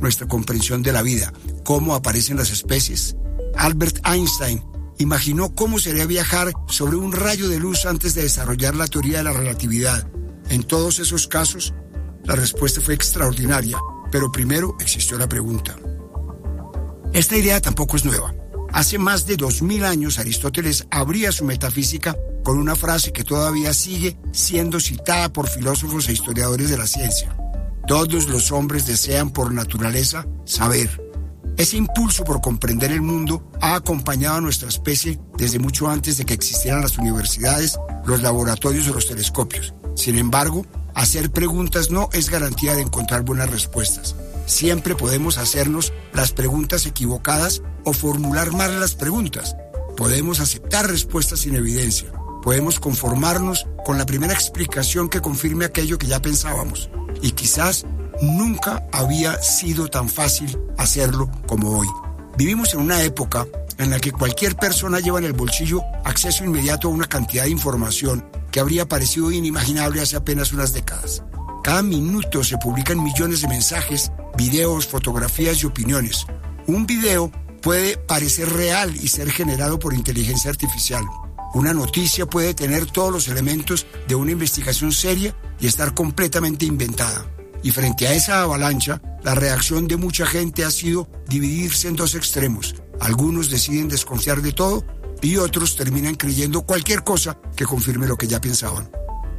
nuestra comprensión de la vida, cómo aparecen las especies. Albert Einstein imaginó cómo sería viajar sobre un rayo de luz antes de desarrollar la teoría de la relatividad. En todos esos casos, la respuesta fue extraordinaria, pero primero existió la pregunta. Esta idea tampoco es nueva. Hace más de 2000 años Aristóteles abría su metafísica con una frase que todavía sigue siendo citada por filósofos e historiadores de la ciencia. Todos los hombres desean por naturaleza saber. Ese impulso por comprender el mundo ha acompañado a nuestra especie desde mucho antes de que existieran las universidades, los laboratorios o los telescopios. Sin embargo, hacer preguntas no es garantía de encontrar buenas respuestas. Siempre podemos hacernos las preguntas equivocadas o formular mal las preguntas. Podemos aceptar respuestas sin evidencia. Podemos conformarnos con la primera explicación que confirme aquello que ya pensábamos. Y quizás nunca había sido tan fácil hacerlo como hoy. Vivimos en una época en la que cualquier persona lleva en el bolsillo acceso inmediato a una cantidad de información que habría parecido inimaginable hace apenas unas décadas. Cada minuto se publican millones de mensajes, videos, fotografías y opiniones. Un video puede parecer real y ser generado por inteligencia artificial. Una noticia puede tener todos los elementos de una investigación seria y estar completamente inventada. Y frente a esa avalancha, la reacción de mucha gente ha sido dividirse en dos extremos. Algunos deciden desconfiar de todo y otros terminan creyendo cualquier cosa que confirme lo que ya pensaban.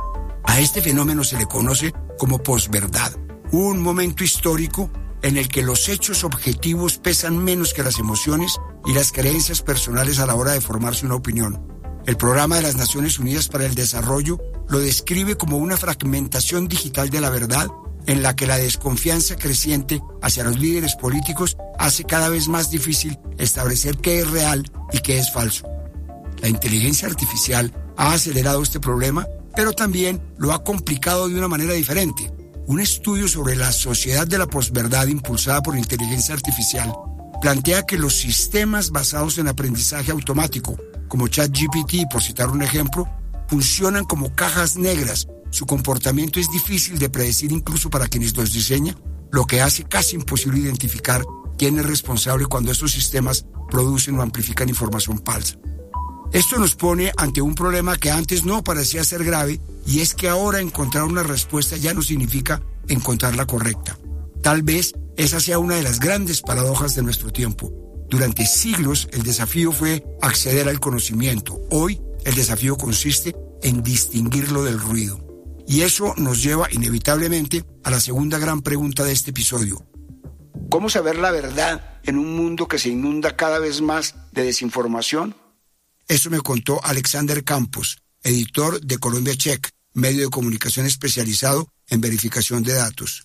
A este fenómeno se le conoce como posverdad, un momento histórico en el que los hechos objetivos pesan menos que las emociones y las creencias personales a la hora de formarse una opinión. El Programa de las Naciones Unidas para el Desarrollo lo describe como una fragmentación digital de la verdad en la que la desconfianza creciente hacia los líderes políticos hace cada vez más difícil establecer qué es real y qué es falso. La inteligencia artificial ha acelerado este problema, pero también lo ha complicado de una manera diferente. Un estudio sobre la sociedad de la posverdad impulsada por inteligencia artificial plantea que los sistemas basados en aprendizaje automático, como ChatGPT, por citar un ejemplo, funcionan como cajas negras. Su comportamiento es difícil de predecir incluso para quienes los diseñan, lo que hace casi imposible identificar quién es responsable cuando estos sistemas producen o amplifican información falsa. Esto nos pone ante un problema que antes no parecía ser grave, y es que ahora encontrar una respuesta ya no significa encontrar la correcta. Tal vez esa sea una de las grandes paradojas de nuestro tiempo. Durante siglos el desafío fue acceder al conocimiento. Hoy el desafío consiste en distinguirlo del ruido. Y eso nos lleva inevitablemente a la segunda gran pregunta de este episodio. ¿Cómo saber la verdad en un mundo que se inunda cada vez más de desinformación? Eso me contó Alexander Campos, editor de Colombia Check, medio de comunicación especializado en verificación de datos.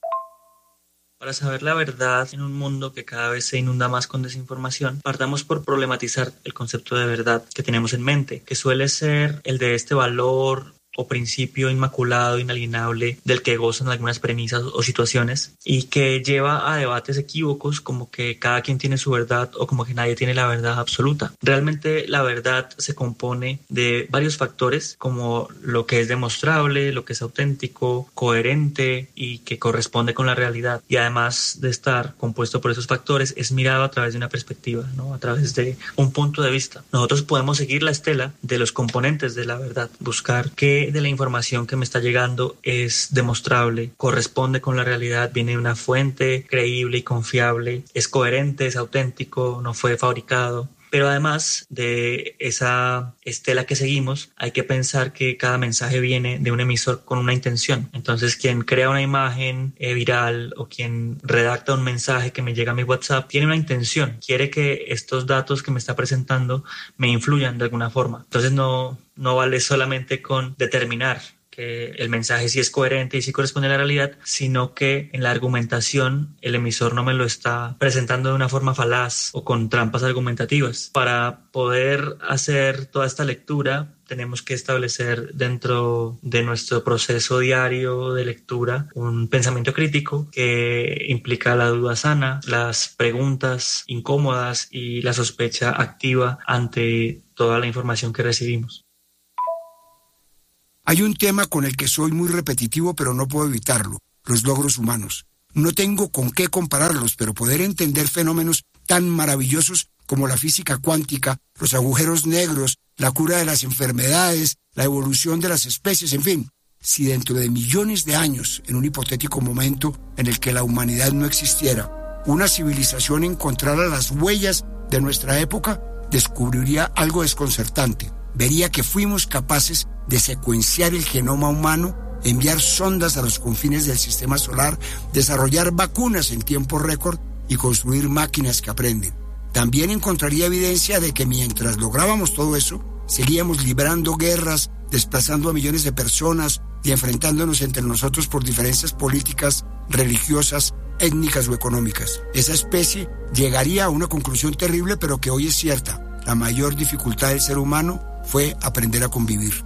Para saber la verdad en un mundo que cada vez se inunda más con desinformación, partamos por problematizar el concepto de verdad que tenemos en mente, que suele ser el de este valor o principio inmaculado, inalienable, del que gozan algunas premisas o situaciones, y que lleva a debates equívocos como que cada quien tiene su verdad o como que nadie tiene la verdad absoluta. Realmente la verdad se compone de varios factores, como lo que es demostrable, lo que es auténtico, coherente y que corresponde con la realidad. Y además de estar compuesto por esos factores, es mirado a través de una perspectiva, ¿no? A través de un punto de vista. Nosotros podemos seguir la estela de los componentes de la verdad, buscar qué de la información que me está llegando es demostrable, corresponde con la realidad, viene de una fuente creíble y confiable, es coherente, es auténtico, no fue fabricado. Pero además de esa estela que seguimos, hay que pensar que cada mensaje viene de un emisor con una intención. Entonces, quien crea una imagen viral o quien redacta un mensaje que me llega a mi WhatsApp tiene una intención, quiere que estos datos que me está presentando me influyan de alguna forma. Entonces, no vale solamente con determinar que el mensaje sí es coherente y sí corresponde a la realidad, sino que en la argumentación el emisor no me lo está presentando de una forma falaz o con trampas argumentativas. Para poder hacer toda esta lectura, tenemos que establecer dentro de nuestro proceso diario de lectura un pensamiento crítico que implica la duda sana, las preguntas incómodas y la sospecha activa ante toda la información que recibimos. Hay un tema con el que soy muy repetitivo, pero no puedo evitarlo: los logros humanos. No tengo con qué compararlos, pero poder entender fenómenos tan maravillosos como la física cuántica, los agujeros negros, la cura de las enfermedades, la evolución de las especies, en fin. Si dentro de millones de años, en un hipotético momento en el que la humanidad no existiera, una civilización encontrara las huellas de nuestra época, descubriría algo desconcertante. Vería que fuimos capaces de secuenciar el genoma humano, enviar sondas a los confines del sistema solar, desarrollar vacunas en tiempo récord y construir máquinas que aprenden. También encontraría evidencia de que mientras lográbamos todo eso, seguíamos librando guerras, desplazando a millones de personas y enfrentándonos entre nosotros por diferencias políticas, religiosas, étnicas o económicas. Esa especie llegaría a una conclusión terrible, pero que hoy es cierta. La mayor dificultad del ser humano fue aprender a convivir.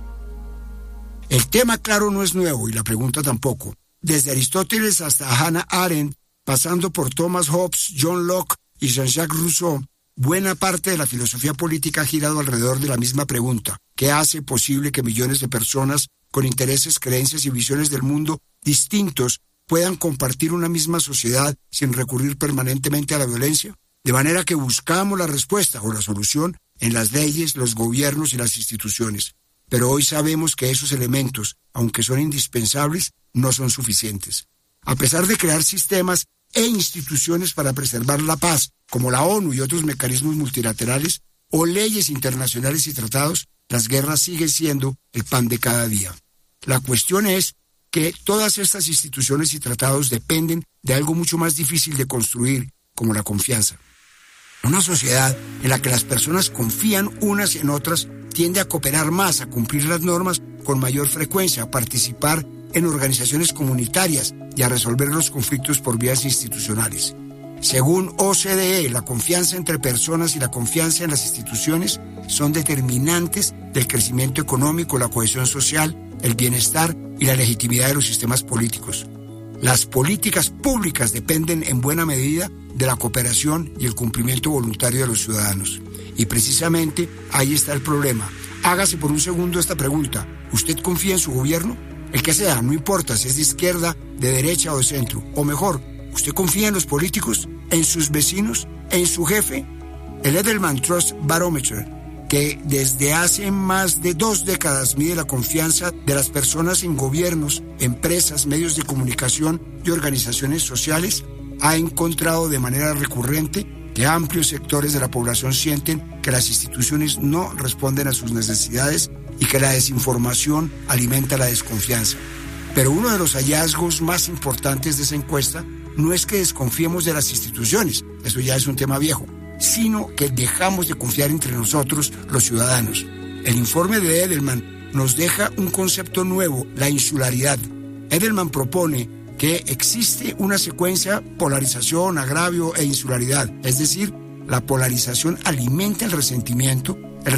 El tema, claro, no es nuevo y la pregunta tampoco. Desde Aristóteles hasta Hannah Arendt, pasando por Thomas Hobbes, John Locke y Jean-Jacques Rousseau, buena parte de la filosofía política ha girado alrededor de la misma pregunta. ¿Qué hace posible que millones de personas con intereses, creencias y visiones del mundo distintos puedan compartir una misma sociedad sin recurrir permanentemente a la violencia? De manera que buscamos la respuesta o la solución en las leyes, los gobiernos y las instituciones. Pero hoy sabemos que esos elementos, aunque son indispensables, no son suficientes. A pesar de crear sistemas e instituciones para preservar la paz, como la ONU y otros mecanismos multilaterales, o leyes internacionales y tratados, las guerras siguen siendo el pan de cada día. La cuestión es que todas estas instituciones y tratados dependen de algo mucho más difícil de construir, como la confianza. Una sociedad en la que las personas confían unas en otras tiende a cooperar más, a cumplir las normas con mayor frecuencia, a participar en organizaciones comunitarias y a resolver los conflictos por vías institucionales. Según OCDE, la confianza entre personas y la confianza en las instituciones son determinantes del crecimiento económico, la cohesión social, el bienestar y la legitimidad de los sistemas políticos. Las políticas públicas dependen en buena medida de la cooperación y el cumplimiento voluntario de los ciudadanos. Y precisamente ahí está el problema. Hágase por un segundo esta pregunta. ¿Usted confía en su gobierno? El que sea, no importa si es de izquierda, de derecha o de centro. O mejor, ¿usted confía en los políticos, en sus vecinos, en su jefe? El Edelman Trust Barometer, que desde hace más de 2 décadas mide la confianza de las personas en gobiernos, empresas, medios de comunicación y organizaciones sociales, ha encontrado de manera recurrente que amplios sectores de la población sienten que las instituciones no responden a sus necesidades y que la desinformación alimenta la desconfianza. Pero uno de los hallazgos más importantes de esa encuesta no es que desconfiemos de las instituciones, eso ya es un tema viejo, sino que dejamos de confiar entre nosotros, los ciudadanos. El informe de Edelman nos deja un concepto nuevo, la insularidad. Edelman propone que existe una secuencia polarización, agravio e insularidad, es decir, la polarización alimenta el resentimiento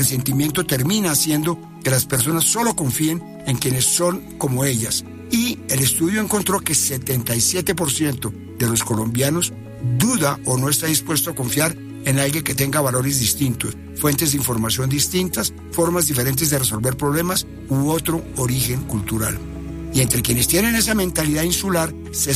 termina haciendo que las personas solo confíen en quienes son como ellas. Y el estudio encontró que 77% de los colombianos duda o no está dispuesto a confiar en alguien que tenga valores distintos, fuentes de información distintas, formas diferentes de resolver problemas u otro origen cultural. Y entre quienes tienen esa mentalidad insular,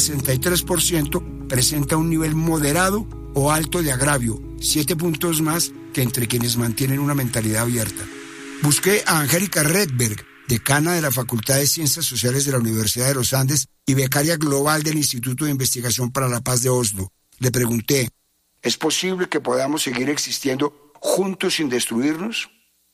63% presenta un nivel moderado o alto de agravio, 7 puntos más que entre quienes mantienen una mentalidad abierta. Busqué a Angélica Redberg, decana de la Facultad de Ciencias Sociales de la Universidad de los Andes y becaria global del Instituto de Investigación para la Paz de Oslo. Le pregunté, ¿es posible que podamos seguir existiendo juntos sin destruirnos?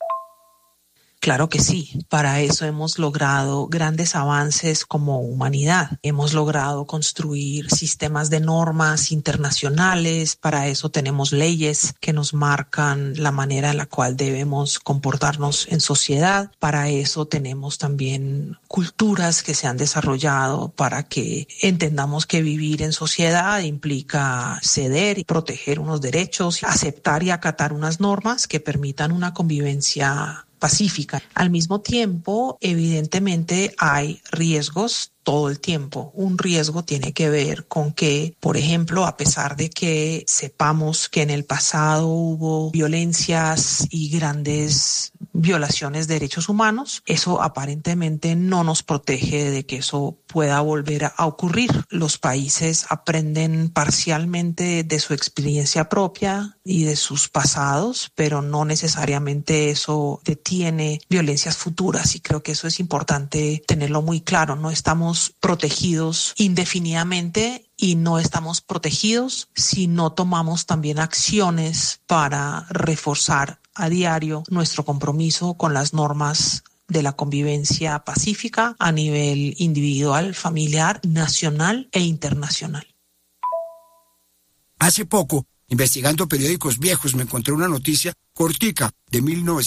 Claro que sí. Para eso hemos logrado grandes avances como humanidad. Hemos logrado construir sistemas de normas internacionales. Para eso tenemos leyes que nos marcan la manera en la cual debemos comportarnos en sociedad. Para eso tenemos también culturas que se han desarrollado para que entendamos que vivir en sociedad implica ceder y proteger unos derechos, aceptar y acatar unas normas que permitan una convivencia pacífica. Al mismo tiempo, evidentemente hay riesgos todo el tiempo. Un riesgo tiene que ver con que, por ejemplo, a pesar de que sepamos que en el pasado hubo violencias y grandes violaciones de derechos humanos, eso aparentemente no nos protege de que eso pueda volver a ocurrir. Los países aprenden parcialmente de su experiencia propia y de sus pasados, pero no necesariamente eso detiene violencias futuras, y creo que eso es importante tenerlo muy claro. No estamos protegidos indefinidamente y no estamos protegidos si no tomamos también acciones para reforzar a diario nuestro compromiso con las normas de la convivencia pacífica a nivel individual, familiar, nacional e internacional. Hace poco, investigando periódicos viejos, me encontré una noticia cortica de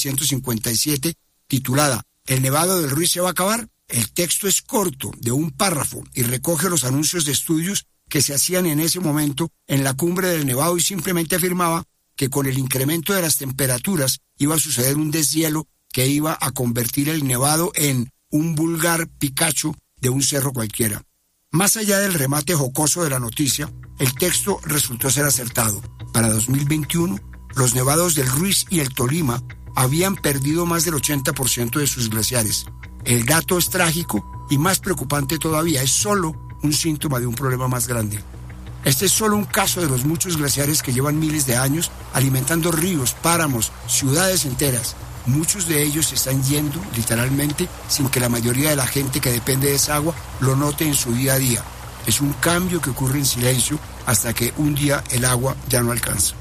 1957 titulada ¿El Nevado del Ruiz se va a acabar? El texto es corto, de un párrafo, y recoge los anuncios de estudios que se hacían en ese momento en la cumbre del Nevado, y simplemente afirmaba que con el incremento de las temperaturas iba a suceder un deshielo que iba a convertir el Nevado en un vulgar Picacho de un cerro cualquiera. Más allá del remate jocoso de la noticia, el texto resultó ser acertado. Para 2021, los nevados del Ruiz y el Tolima habían perdido más del 80% de sus glaciares. El dato es trágico y más preocupante todavía, es solo un síntoma de un problema más grande. Este es solo un caso de los muchos glaciares que llevan miles de años alimentando ríos, páramos, ciudades enteras. Muchos de ellos se están yendo, literalmente, sin que la mayoría de la gente que depende de esa agua lo note en su día a día. Es un cambio que ocurre en silencio hasta que un día el agua ya no alcanza.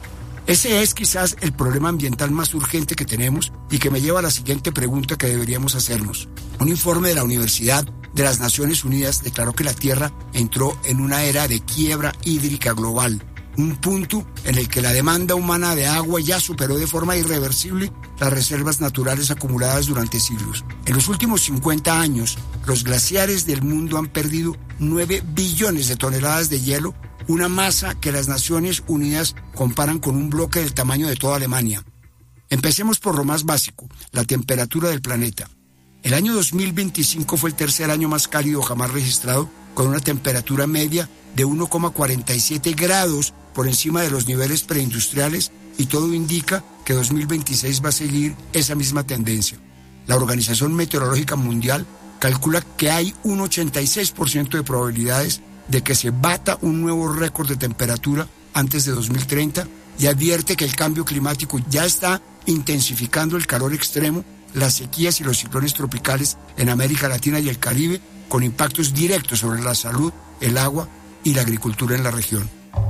Ese es quizás el problema ambiental más urgente que tenemos y que me lleva a la siguiente pregunta que deberíamos hacernos. Un informe de la Universidad de las Naciones Unidas declaró que la Tierra entró en una era de quiebra hídrica global, un punto en el que la demanda humana de agua ya superó de forma irreversible las reservas naturales acumuladas durante siglos. En los últimos 50 años, los glaciares del mundo han perdido 9 billones de toneladas de hielo, una masa que las Naciones Unidas comparan con un bloque del tamaño de toda Alemania. Empecemos por lo más básico, la temperatura del planeta. El año 2025 fue el tercer año más cálido jamás registrado, con una temperatura media de 1,47 grados por encima de los niveles preindustriales, y todo indica que 2026 va a seguir esa misma tendencia. La Organización Meteorológica Mundial calcula que hay un 86% de probabilidades de que se bata un nuevo récord de temperatura antes de 2030, y advierte que el cambio climático ya está intensificando el calor extremo, las sequías y los ciclones tropicales en América Latina y el Caribe, con impactos directos sobre la salud, el agua y la agricultura en la región.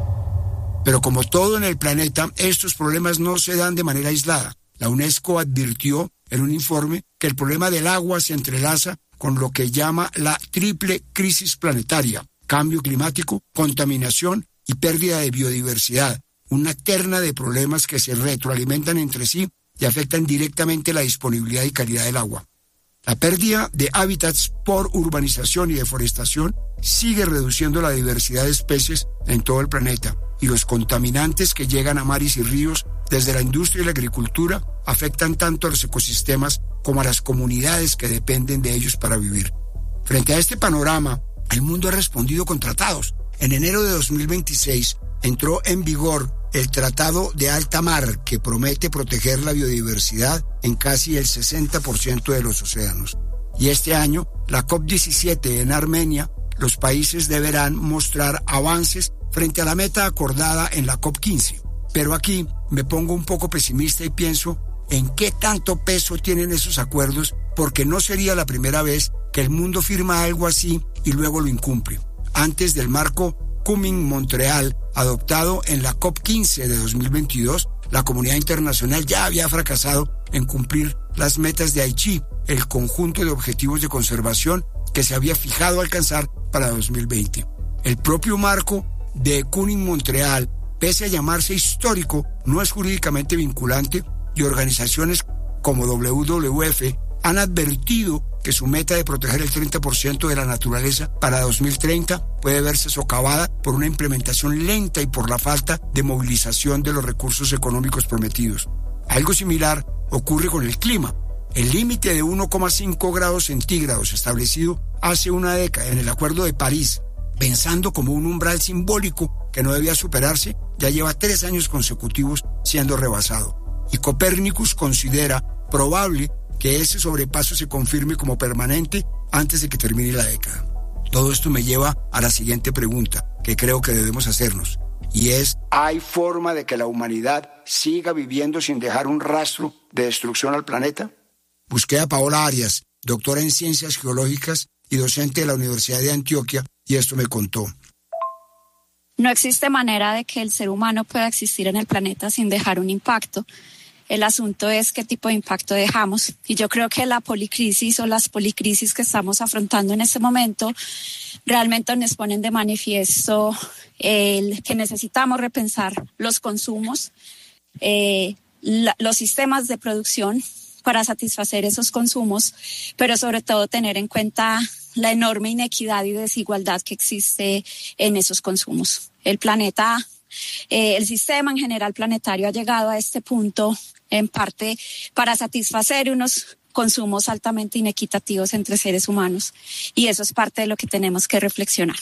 Pero como todo en el planeta, estos problemas no se dan de manera aislada. La UNESCO advirtió en un informe que el problema del agua se entrelaza con lo que llama la triple crisis planetaria: cambio climático, contaminación y pérdida de biodiversidad, una terna de problemas que se retroalimentan entre sí y afectan directamente la disponibilidad y calidad del agua. La pérdida de hábitats por urbanización y deforestación sigue reduciendo la diversidad de especies en todo el planeta, y los contaminantes que llegan a mares y ríos desde la industria y la agricultura afectan tanto a los ecosistemas como a las comunidades que dependen de ellos para vivir. Frente a este panorama, el mundo ha respondido con tratados. En enero de 2026 entró en vigor el Tratado de Alta Mar, que promete proteger la biodiversidad en casi el 60% de los océanos. Y este año, la COP17 en Armenia, los países deberán mostrar avances frente a la meta acordada en la COP15. Pero aquí me pongo un poco pesimista y pienso en qué tanto peso tienen esos acuerdos, porque no sería la primera vez que el mundo firma algo así y luego lo incumple. Antes del marco Kunming-Montreal, adoptado en la COP15 de 2022, la comunidad internacional ya había fracasado en cumplir las metas de Aichi, el conjunto de objetivos de conservación que se había fijado alcanzar para 2020. El propio marco de Kunming-Montreal, pese a llamarse histórico, no es jurídicamente vinculante, y organizaciones como WWF han advertido que su meta de proteger el 30% de la naturaleza para 2030 puede verse socavada por una implementación lenta y por la falta de movilización de los recursos económicos prometidos. Algo similar ocurre con el clima. El límite de 1,5 grados centígrados establecido hace una década en el Acuerdo de París, pensando como un umbral simbólico que no debía superarse, ya lleva 3 años consecutivos siendo rebasado. Y Copérnicus considera probable que ese sobrepaso se confirme como permanente antes de que termine la década. Todo esto me lleva a la siguiente pregunta que creo que debemos hacernos, y es: ¿hay forma de que la humanidad siga viviendo sin dejar un rastro de destrucción al planeta? Busqué a Paola Arias, doctora en Ciencias Geológicas y docente de la Universidad de Antioquia, y esto me contó. No existe manera de que el ser humano pueda existir en el planeta sin dejar un impacto. El asunto es qué tipo de impacto dejamos. Y yo creo que la policrisis o las policrisis que estamos afrontando en este momento realmente nos ponen de manifiesto que necesitamos repensar los consumos, los sistemas de producción para satisfacer esos consumos, pero sobre todo tener en cuenta la enorme inequidad y desigualdad que existe en esos consumos. El planeta, el sistema en general planetario ha llegado a este punto en parte para satisfacer unos consumos altamente inequitativos entre seres humanos, y eso es parte de lo que tenemos que reflexionar.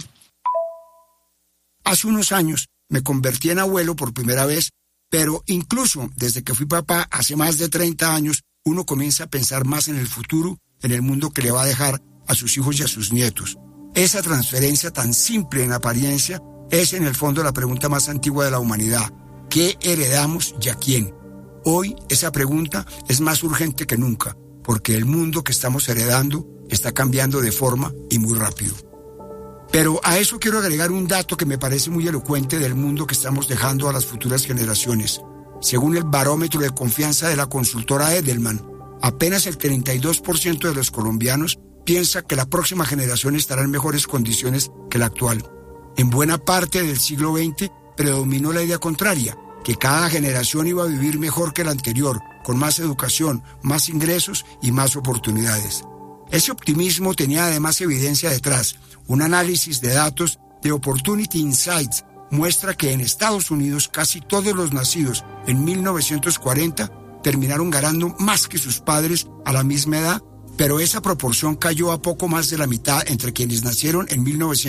Hace unos años me convertí en abuelo por primera vez, pero incluso desde que fui papá hace más de 30 años, uno comienza a pensar más en el futuro, en el mundo que le va a dejar a sus hijos y a sus nietos. Esa transferencia tan simple en apariencia es en el fondo la pregunta más antigua de la humanidad. ¿Qué heredamos y a quién? Hoy esa pregunta es más urgente que nunca, porque el mundo que estamos heredando está cambiando de forma y muy rápido. Pero a eso quiero agregar un dato que me parece muy elocuente del mundo que estamos dejando a las futuras generaciones. Según el barómetro de confianza de la consultora Edelman, apenas el 32% de los colombianos piensa que la próxima generación estará en mejores condiciones que la actual. En buena parte del siglo XX predominó la idea contraria, que cada generación iba a vivir mejor que la anterior, con más educación, más ingresos y más oportunidades. Ese optimismo tenía además evidencia detrás. Un análisis de datos de Opportunity Insights muestra que en Estados Unidos casi todos los nacidos en 1940 terminaron ganando más que sus padres a la misma edad, pero esa proporción cayó a poco más de la mitad entre quienes nacieron en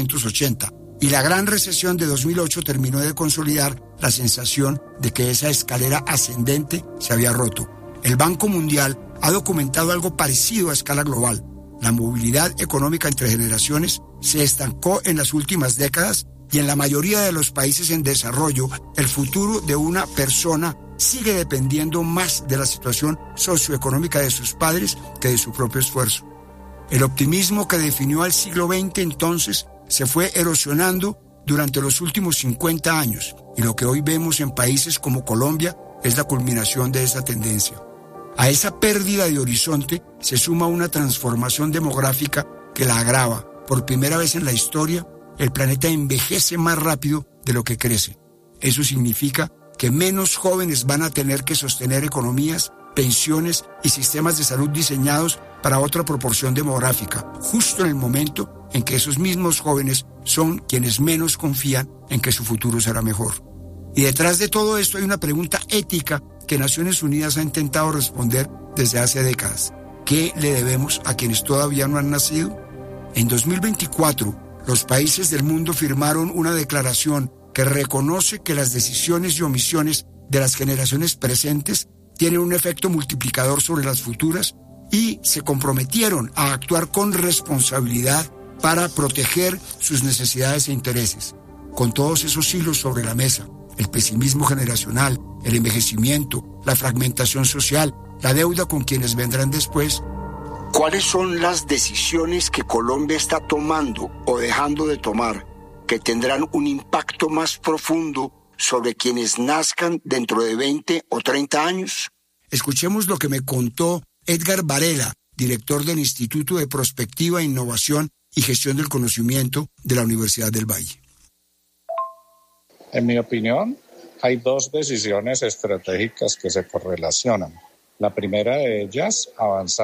1980. Y la gran recesión de 2008 terminó de consolidar la sensación de que esa escalera ascendente se había roto. El Banco Mundial ha documentado algo parecido a escala global. La movilidad económica entre generaciones se estancó en las últimas décadas y en la mayoría de los países en desarrollo, el futuro de una persona sigue dependiendo más de la situación socioeconómica de sus padres que de su propio esfuerzo. El optimismo que definió al siglo XX entonces se fue erosionando durante los últimos 50 años, y lo que hoy vemos en países como Colombia es la culminación de esa tendencia. A esa pérdida de horizonte se suma una transformación demográfica que la agrava. Por primera vez en la historia, el planeta envejece más rápido de lo que crece. Eso significa que menos jóvenes van a tener que sostener economías, pensiones y sistemas de salud diseñados para otra proporción demográfica, justo en el momento en que esos mismos jóvenes son quienes menos confían en que su futuro será mejor. Y detrás de todo esto hay una pregunta ética que Naciones Unidas ha intentado responder desde hace décadas. ¿Qué le debemos a quienes todavía no han nacido? En 2024, los países del mundo firmaron una declaración que reconoce que las decisiones y omisiones de las generaciones presentes tienen un efecto multiplicador sobre las futuras y se comprometieron a actuar con responsabilidad para proteger sus necesidades e intereses. Con todos esos hilos sobre la mesa, el pesimismo generacional, el envejecimiento, la fragmentación social, la deuda con quienes vendrán después. ¿Cuáles son las decisiones que Colombia está tomando o dejando de tomar que tendrán un impacto más profundo sobre quienes nazcan dentro de 20 o 30 años? Escuchemos lo que me contó Edgar Varela, director del Instituto de Prospectiva, Innovación y Gestión del Conocimiento de la Universidad del Valle. En mi opinión, hay dos decisiones estratégicas que se correlacionan. La primera de ellas, avanzar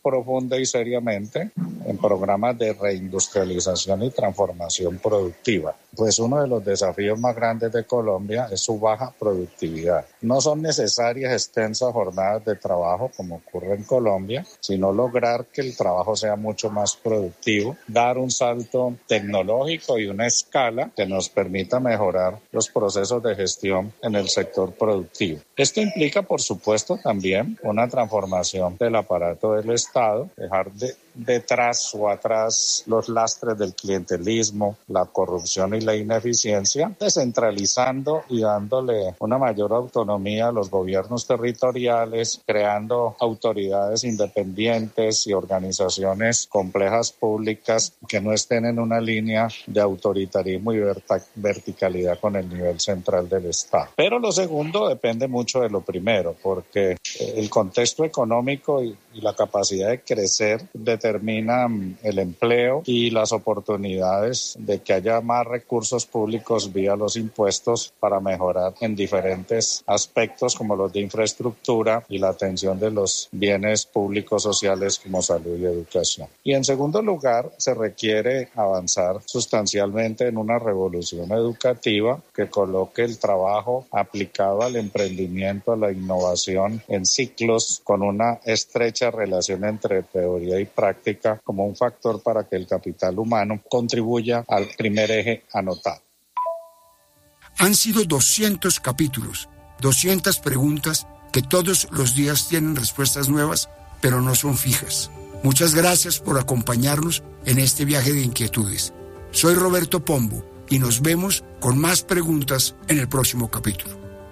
profunda y seriamente en programas de reindustrialización y transformación productiva. Pues uno de los desafíos más grandes de Colombia es su baja productividad. No son necesarias extensas jornadas de trabajo como ocurre en Colombia, sino lograr que el trabajo sea mucho más productivo, dar un salto tecnológico y una escala que nos permita mejorar los procesos de gestión en el sector productivo. Esto implica, por supuesto, también una transformación del aparato del Estado, dejar detrás o atrás los lastres del clientelismo, la corrupción y la ineficiencia, descentralizando y dándole una mayor autonomía a los gobiernos territoriales, creando autoridades independientes y organizaciones complejas públicas que no estén en una línea de autoritarismo y verticalidad con el nivel central del Estado. Pero lo segundo depende mucho de lo primero, porque el contexto económico y la capacidad de crecer determina el empleo y las oportunidades de que haya más recursos públicos vía los impuestos para mejorar en diferentes aspectos como los de infraestructura y la atención de los bienes públicos sociales como salud y educación. Y en segundo lugar, se requiere avanzar sustancialmente en una revolución educativa que coloque el trabajo aplicado al emprendimiento, a la innovación en ciclos con una estrecha relación entre teoría y práctica como un factor para que el capital humano contribuya al primer eje anotado. Han sido 200 capítulos, 200 preguntas que todos los días tienen respuestas nuevas, pero no son fijas. Muchas gracias por acompañarnos en este viaje de inquietudes. Soy Roberto Pombo y nos vemos con más preguntas en el próximo capítulo.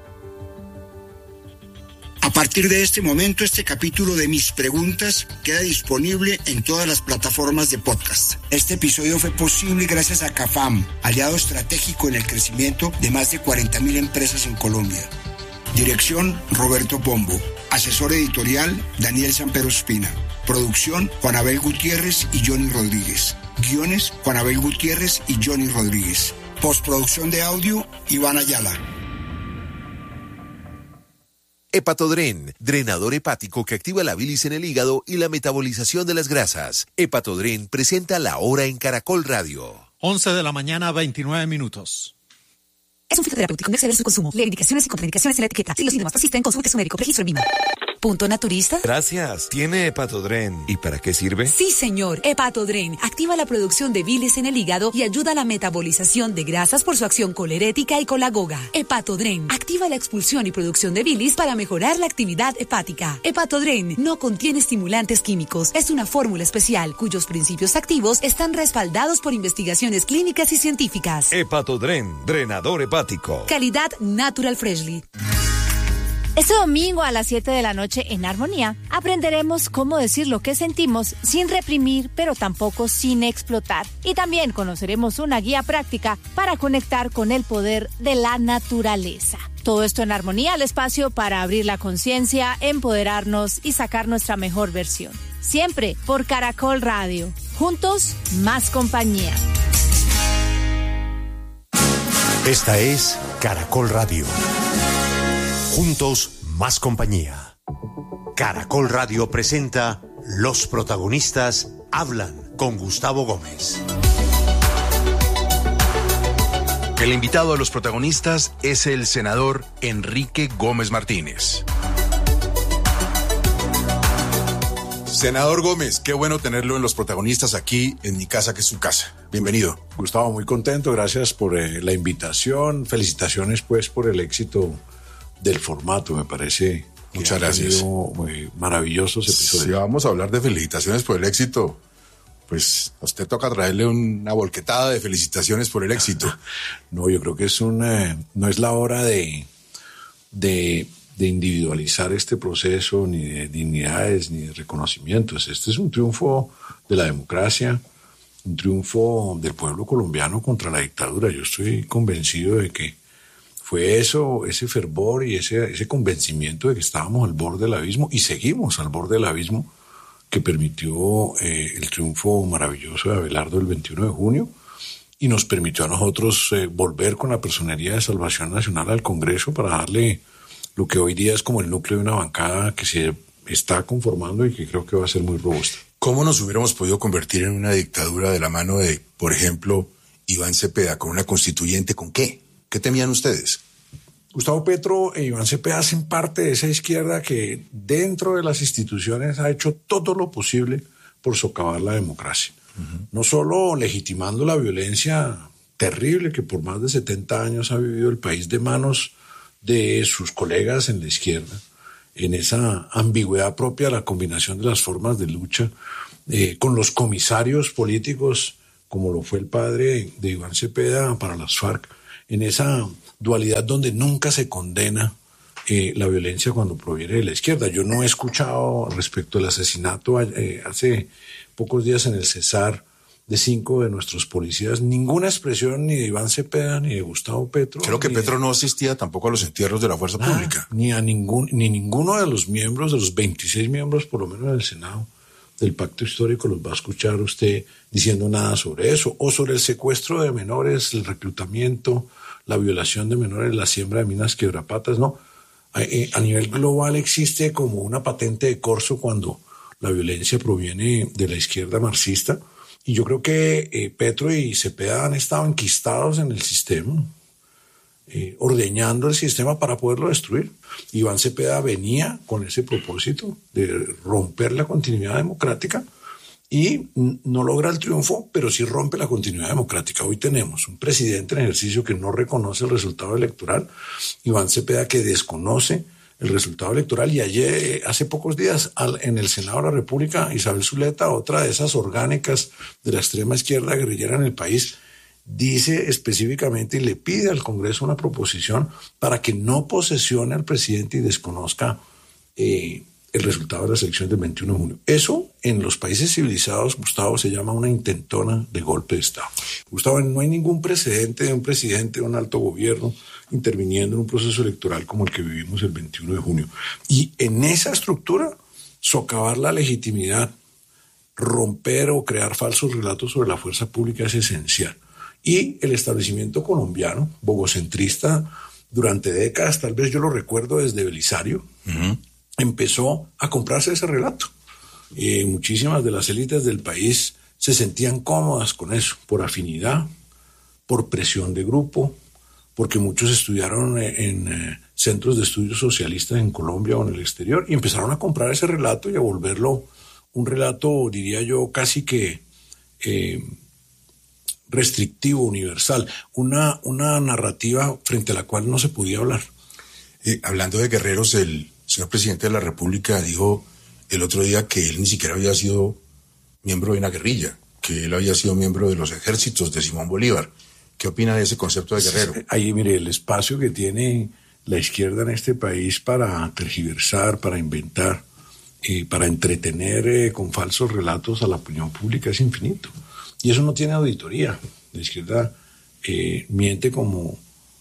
A partir de este momento, este capítulo de Mis Preguntas queda disponible en todas las plataformas de podcast. Este episodio fue posible gracias a CAFAM, aliado estratégico en el crecimiento de más de 40.000 empresas en Colombia. Dirección, Roberto Pombo. Asesor editorial, Daniel Sampero Espina. Producción, Juan Abel Gutiérrez y Johnny Rodríguez. Guiones, Juan Abel Gutiérrez y Johnny Rodríguez. Postproducción de audio, Iván Ayala. Hepatodren, drenador hepático que activa la bilis en el hígado y la metabolización de las grasas. Hepatodren presenta La Hora en Caracol Radio. 11 de la mañana, 29 minutos. Es un fitoterapéutico, no exceder su consumo. Lee indicaciones y contraindicaciones en la etiqueta. Si los síntomas persisten, consulte a su médico. Registro en VIMA. ¿Punto naturista? Gracias. ¿Tiene Hepatodren? ¿Y para qué sirve? Sí, señor. Hepatodren activa la producción de bilis en el hígado y ayuda a la metabolización de grasas por su acción colerética y colagoga. Hepatodren activa la expulsión y producción de bilis para mejorar la actividad hepática. Hepatodren no contiene estimulantes químicos. Es una fórmula especial cuyos principios activos están respaldados por investigaciones clínicas y científicas. Hepatodren, drenador hepático. Calidad Natural Freshly. Este domingo a las 7 de la noche en Armonía aprenderemos cómo decir lo que sentimos sin reprimir, pero tampoco sin explotar. Y también conoceremos una guía práctica para conectar con el poder de la naturaleza. Todo esto en Armonía, el espacio para abrir la conciencia, empoderarnos y sacar nuestra mejor versión. Siempre por Caracol Radio. Juntos, más compañía. Esta es Caracol Radio. Juntos, más compañía. Caracol Radio presenta Los protagonistas hablan con Gustavo Gómez. El invitado a Los protagonistas es el senador Enrique Gómez Martínez. Senador Gómez, qué bueno tenerlo en Los protagonistas aquí en mi casa, que es su casa. Bienvenido. Gustavo, muy contento. Gracias por la invitación. Felicitaciones, pues, por el éxito del formato, me parece. Muchas gracias. Muy maravillosos episodios. Si vamos a hablar de felicitaciones por el éxito, pues a usted toca traerle una volquetada de felicitaciones por el éxito. No, yo creo que no es la hora de individualizar este proceso, ni de dignidades, ni de reconocimientos. Este es un triunfo de la democracia, un triunfo del pueblo colombiano contra la dictadura. Yo estoy convencido de que fue eso, ese fervor y ese convencimiento de que estábamos al borde del abismo y seguimos al borde del abismo que permitió el triunfo maravilloso de Abelardo el 21 de junio y nos permitió a nosotros volver con la Personería de Salvación Nacional al Congreso para darle lo que hoy día es como el núcleo de una bancada que se está conformando y que creo que va a ser muy robusta. ¿Cómo nos hubiéramos podido convertir en una dictadura de la mano de, por ejemplo, Iván Cepeda, con una constituyente? ¿Con qué? ¿Qué temían ustedes? Gustavo Petro e Iván Cepeda hacen parte de esa izquierda que dentro de las instituciones ha hecho todo lo posible por socavar la democracia. No solo legitimando la violencia terrible que por más de 70 años ha vivido el país de manos de sus colegas en la izquierda, en esa ambigüedad propia de la combinación de las formas de lucha, con los comisarios políticos, como lo fue el padre de Iván Cepeda para las FARC, en esa dualidad donde nunca se condena la violencia cuando proviene de la izquierda. Yo no he escuchado respecto al asesinato hace pocos días en el Cesar de 5 de nuestros policías ninguna expresión ni de Iván Cepeda ni de Gustavo Petro. Creo que Petro no asistía tampoco a los entierros de la fuerza pública. Ni ninguno de los miembros, de los 26 miembros por lo menos del Senado del Pacto Histórico los va a escuchar usted diciendo nada sobre eso, o sobre el secuestro de menores, el reclutamiento, la violación de menores, la siembra de minas quebrapatas, ¿no? A nivel global existe como una patente de corso cuando la violencia proviene de la izquierda marxista, y yo creo que Petro y Cepeda han estado enquistados en el sistema, ordeñando el sistema para poderlo destruir. Iván Cepeda venía con ese propósito de romper la continuidad democrática y no logra el triunfo, pero sí rompe la continuidad democrática. Hoy tenemos un presidente en ejercicio que no reconoce el resultado electoral, Iván Cepeda que desconoce el resultado electoral, y ayer, hace pocos días, en el Senado de la República, Isabel Zuleta, otra de esas orgánicas de la extrema izquierda guerrillera en el país, dice específicamente y le pide al Congreso una proposición para que no posesione al presidente y desconozca el resultado de las elecciones del 21 de junio. Eso en los países civilizados, Gustavo, se llama una intentona de golpe de Estado. Gustavo, no hay ningún precedente de un presidente de un alto gobierno interviniendo en un proceso electoral como el que vivimos el 21 de junio. Y en esa estructura, socavar la legitimidad, romper o crear falsos relatos sobre la fuerza pública es esencial. Y el establecimiento colombiano, bogocentrista, durante décadas, tal vez yo lo recuerdo desde Belisario, empezó a comprarse ese relato. Muchísimas de las élites del país se sentían cómodas con eso, por afinidad, por presión de grupo, porque muchos estudiaron en centros de estudios socialistas en Colombia o en el exterior y empezaron a comprar ese relato y a volverlo un relato, diría yo, casi que restrictivo, universal, una narrativa frente a la cual no se podía hablar. Hablando de guerreros, el señor presidente de la República dijo el otro día que él ni siquiera había sido miembro de una guerrilla, que él había sido miembro de los ejércitos de Simón Bolívar. ¿Qué opina de ese concepto de guerrero? Ahí, mire, el espacio que tiene la izquierda en este país para tergiversar, para inventar, para entretener con falsos relatos a la opinión pública es infinito. Y eso no tiene auditoría. La izquierda miente como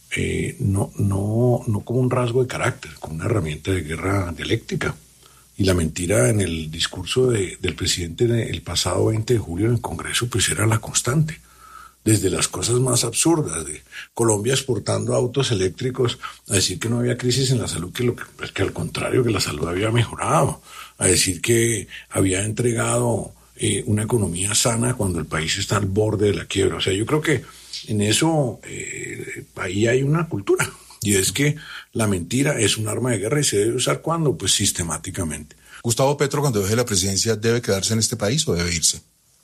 no como un rasgo de carácter, como una herramienta de guerra dialéctica. Y la mentira en el discurso del presidente el pasado 20 de julio en el Congreso pues era la constante. Desde las cosas más absurdas, de Colombia exportando autos eléctricos, a decir que no había crisis en la salud, que al contrario, que la salud había mejorado, a decir que había entregado una economía sana cuando el país está al borde de la quiebra. O sea, yo creo que en eso ahí hay una cultura, y es que la mentira es un arma de guerra y se debe usar ¿cuándo? Pues sistemáticamente. ¿Gustavo Petro, cuando deje la presidencia, debe quedarse en este país o debe irse?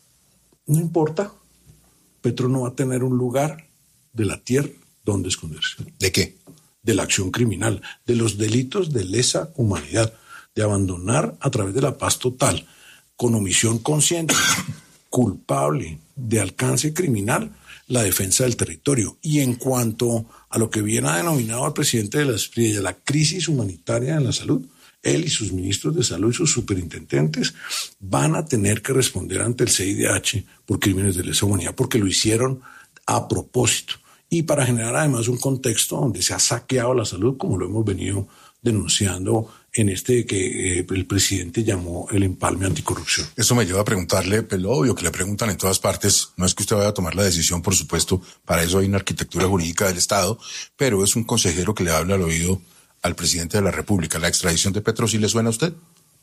No importa. Petro no va a tener un lugar de la tierra donde esconderse. ¿De qué? De la acción criminal, de los delitos de lesa humanidad, de abandonar a través de la paz total, con omisión consciente, culpable, de alcance criminal, la defensa del territorio. Y en cuanto a lo que bien ha denominado al presidente de la crisis humanitaria en la salud, él y sus ministros de salud y sus superintendentes van a tener que responder ante el CIDH por crímenes de lesa humanidad, porque lo hicieron a propósito y para generar además un contexto donde se ha saqueado la salud, como lo hemos venido denunciando en que el presidente llamó el empalme anticorrupción. Eso me lleva a preguntarle, pues lo obvio que le preguntan en todas partes, no es que usted vaya a tomar la decisión, por supuesto, para eso hay una arquitectura jurídica del Estado, pero es un consejero que le habla al oído al presidente de la República. ¿La extradición de Petro sí le suena a usted?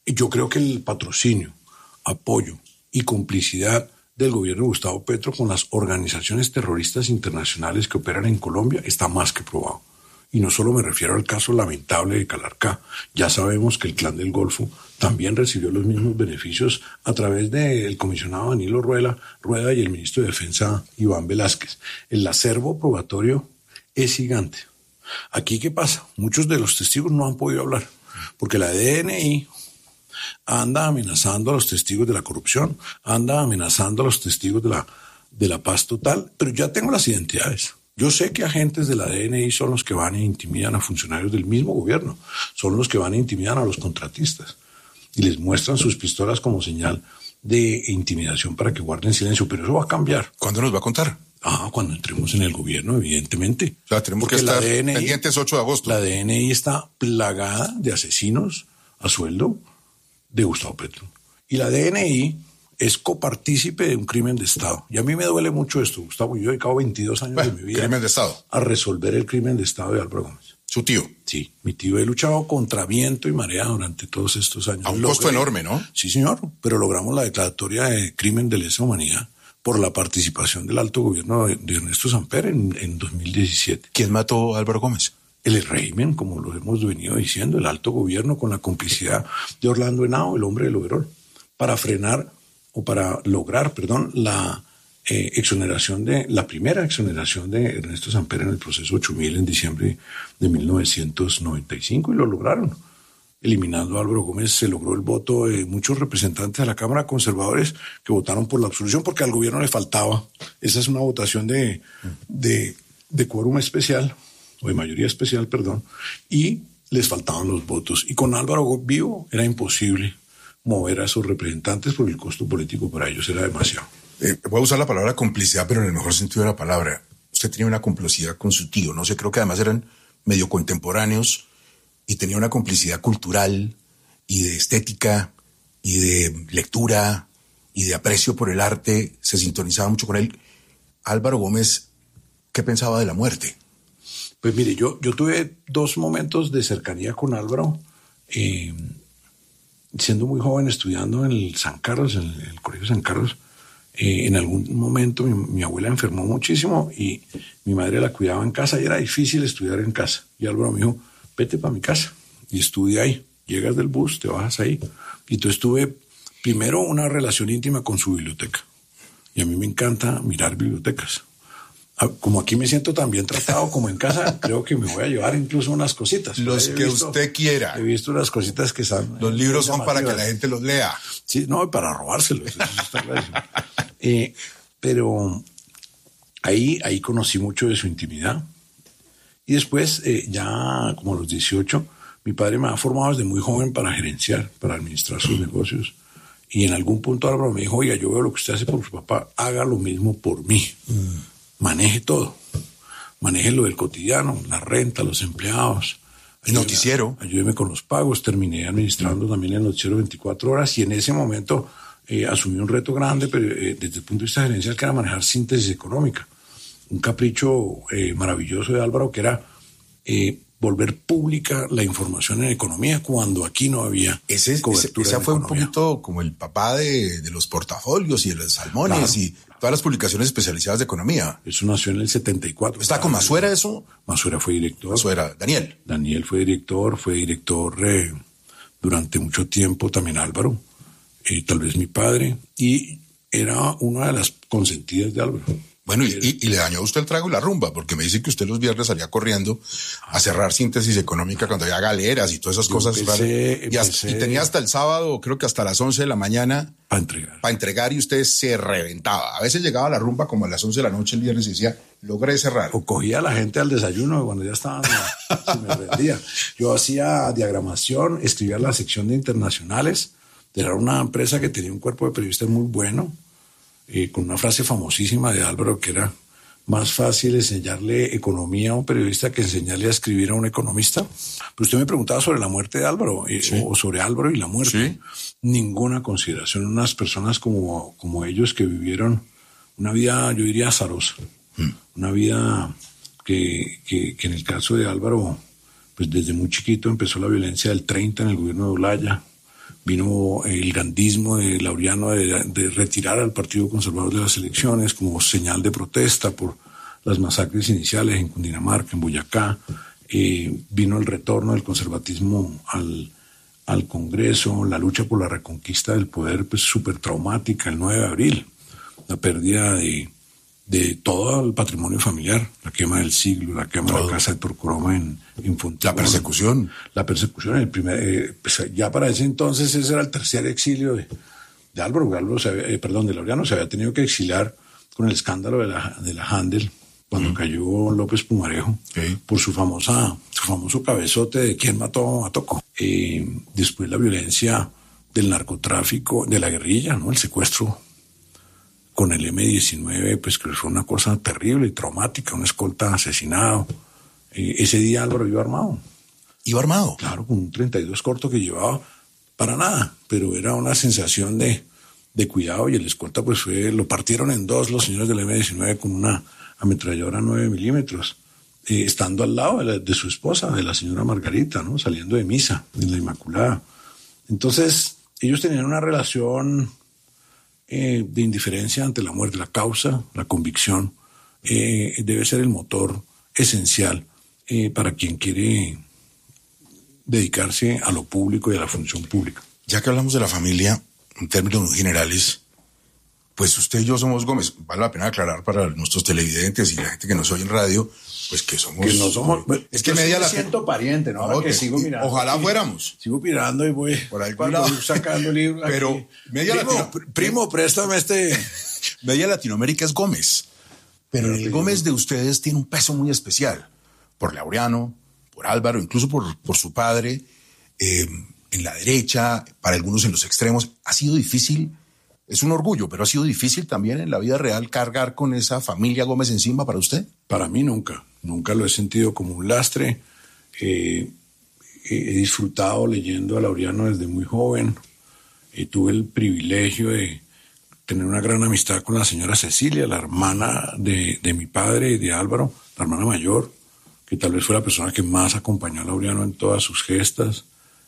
Yo creo que el patrocinio, apoyo y complicidad del gobierno de Gustavo Petro con las organizaciones terroristas internacionales que operan en Colombia está más que probado. Y no solo me refiero al caso lamentable de Calarcá. Ya sabemos que el Clan del Golfo también recibió los mismos beneficios a través del comisionado Danilo Rueda y el ministro de Defensa Iván Velázquez. El acervo probatorio es gigante. Aquí, ¿qué pasa? Muchos de los testigos no han podido hablar, porque la DNI anda amenazando a los testigos de la corrupción, anda amenazando a los testigos de la paz total, pero ya tengo las identidades. Yo sé que agentes de la DNI son los que van e intimidan a funcionarios del mismo gobierno, son los que van e intimidan a los contratistas y les muestran sus pistolas como señal de intimidación para que guarden silencio, pero eso va a cambiar. ¿Cuándo nos va a contar? Cuando entremos en el gobierno, evidentemente. O sea, tenemos que estar pendientes 8 de agosto. La DNI está plagada de asesinos a sueldo de Gustavo Petro. Y la DNI es copartícipe de un crimen de Estado. Y a mí me duele mucho esto, Gustavo. Yo he dedicado 22 años de mi vida crimen de Estado. A resolver el crimen de Estado de Álvaro Gómez. ¿Su tío? Sí, mi tío. He luchado contra viento y marea durante todos estos años. A un costo enorme, ¿no? Sí, señor. Pero logramos la declaratoria de crimen de lesa humanidad por la participación del alto gobierno de Ernesto Samper en 2017. ¿Quién mató a Álvaro Gómez? El régimen, como lo hemos venido diciendo, el alto gobierno con la complicidad de Orlando Henao, el hombre del overol, para lograr la primera exoneración de Ernesto Samper en el proceso 8000 en diciembre de 1995, y lo lograron. Eliminando a Álvaro Gómez se logró el voto de muchos representantes de la Cámara conservadores que votaron por la absolución porque al gobierno le faltaba. Esa es una votación de quórum especial, o de mayoría especial, y les faltaban los votos. Y con Álvaro vivo era imposible mover a esos representantes porque el costo político para ellos era demasiado. Voy a usar la palabra complicidad, pero en el mejor sentido de la palabra. Usted tenía una complicidad con su tío, no sé, creo que además eran medio contemporáneos y tenía una complicidad cultural y de estética y de lectura y de aprecio por el arte, se sintonizaba mucho con él. Álvaro Gómez, ¿qué pensaba de la muerte? Pues mire, yo tuve 2 momentos de cercanía con Álvaro, siendo muy joven, estudiando en el San Carlos, en el Colegio San Carlos. En algún momento mi abuela enfermó muchísimo y mi madre la cuidaba en casa y era difícil estudiar en casa. Y Álvaro me dijo, vete para mi casa y estudia ahí. Llegas del bus, te bajas ahí. Y entonces tuve primero una relación íntima con su biblioteca. Y a mí me encanta mirar bibliotecas. Como aquí me siento tan bien tratado como en casa, creo que me voy a llevar incluso unas cositas. Los que usted quiera. He visto unas cositas que están... Los libros son para que la gente los lea. Sí, no, para robárselos. Eso está clarísimo. Pero ahí conocí mucho de su intimidad. Y después, ya como a los 18, mi padre me ha formado desde muy joven para gerenciar, para administrar sus negocios. Y en algún punto Álvaro me dijo, oiga, yo veo lo que usted hace por su papá, haga lo mismo por mí. Maneje todo. Maneje lo del cotidiano, la renta, los empleados. El noticiero. Ayúdeme con los pagos. Terminé administrando también el noticiero 24 horas y en ese momento asumí un reto grande, pero desde el punto de vista gerencial, que era manejar síntesis económica. Un capricho maravilloso de Álvaro, que era volver pública la información en economía cuando aquí no había cobertura. Ese fue un poquito como el papá de los portafolios y de los salmones, claro, y todas las publicaciones especializadas de economía. Eso nació en el 74. ¿Está con Masuera eso? Masuera fue director. Masuera, Daniel. Daniel fue director durante mucho tiempo, también Álvaro, tal vez mi padre, y era una de las consentidas de Álvaro. Bueno, y le dañó a usted el trago y la rumba, porque me dice que usted los viernes salía corriendo a cerrar síntesis económica cuando había galeras y todas esas cosas. Y tenía hasta el sábado, creo que hasta las 11 de la mañana para entregar y usted se reventaba. A veces llegaba a la rumba como a las 11 de la noche el viernes y decía, logré cerrar. O cogía a la gente al desayuno cuando ya estaban, se me rendía. Yo hacía diagramación, escribía la sección de internacionales. Era una empresa que tenía un cuerpo de periodistas muy bueno. Con una frase famosísima de Álvaro, que era más fácil enseñarle economía a un periodista que enseñarle a escribir a un economista. Pero usted me preguntaba sobre la muerte de Álvaro, sí, o sobre Álvaro y la muerte. Sí. Ninguna consideración. Unas personas como ellos que vivieron una vida, yo diría, azarosa. Una vida que en el caso de Álvaro, pues desde muy chiquito empezó la violencia del 30 en el gobierno de Olaya. vino el gandismo de Laureano de retirar al Partido Conservador de las elecciones como señal de protesta por las masacres iniciales en Cundinamarca, en Boyacá. Vino el retorno del conservatismo al Congreso, la lucha por la reconquista del poder, pues súper traumática, el 9 de abril, la pérdida de todo el patrimonio familiar, la quema del siglo, la quema de la casa de Torcoroma en Fontibón. La persecución. Pues ya para ese entonces ese era el tercer exilio de Álvaro. De Laureano se había tenido que exiliar con el escándalo de la Handel, cuando cayó López Pumarejo, por su famoso cabezote de quién mató a Toco. Después la violencia del narcotráfico, de la guerrilla, ¿no? El secuestro con el M-19, pues que fue una cosa terrible y traumática, un escolta asesinado. Ese día Álvaro iba armado. ¿Iba armado? Claro, con un 32 corto que llevaba para nada, pero era una sensación de cuidado, y el escolta pues lo partieron en dos los señores del M-19 con una ametralladora 9 milímetros, estando al lado de su esposa, de la señora Margarita, ¿no? Saliendo de misa, en la Inmaculada. Entonces, ellos tenían una relación de indiferencia ante la muerte. La causa, la convicción, debe ser el motor esencial para quien quiere dedicarse a lo público y a la función pública. Ya que hablamos de la familia, en términos generales, pues usted y yo somos Gómez. Vale la pena aclarar para nuestros televidentes y la gente que nos oye en radio, pues que somos... Que no somos... Es que media me siento pariente, ¿no? Ahora que sigo mirando. Ojalá fuéramos. Sigo mirando y voy por ahí sacando libros. Pero primo, préstame este... Media Latinoamérica es Gómez. Pero el Gómez de ustedes tiene un peso muy especial. Por Laureano, por Álvaro, incluso por su padre. En la derecha, para algunos en los extremos. Ha sido difícil... Es un orgullo, pero ha sido difícil también en la vida real cargar con esa familia Gómez encima para usted. Para mí nunca lo he sentido como un lastre. He disfrutado leyendo a Laureano desde muy joven. Tuve el privilegio de tener una gran amistad con la señora Cecilia, la hermana de mi padre y de Álvaro, la hermana mayor, que tal vez fue la persona que más acompañó a Laureano en todas sus gestas.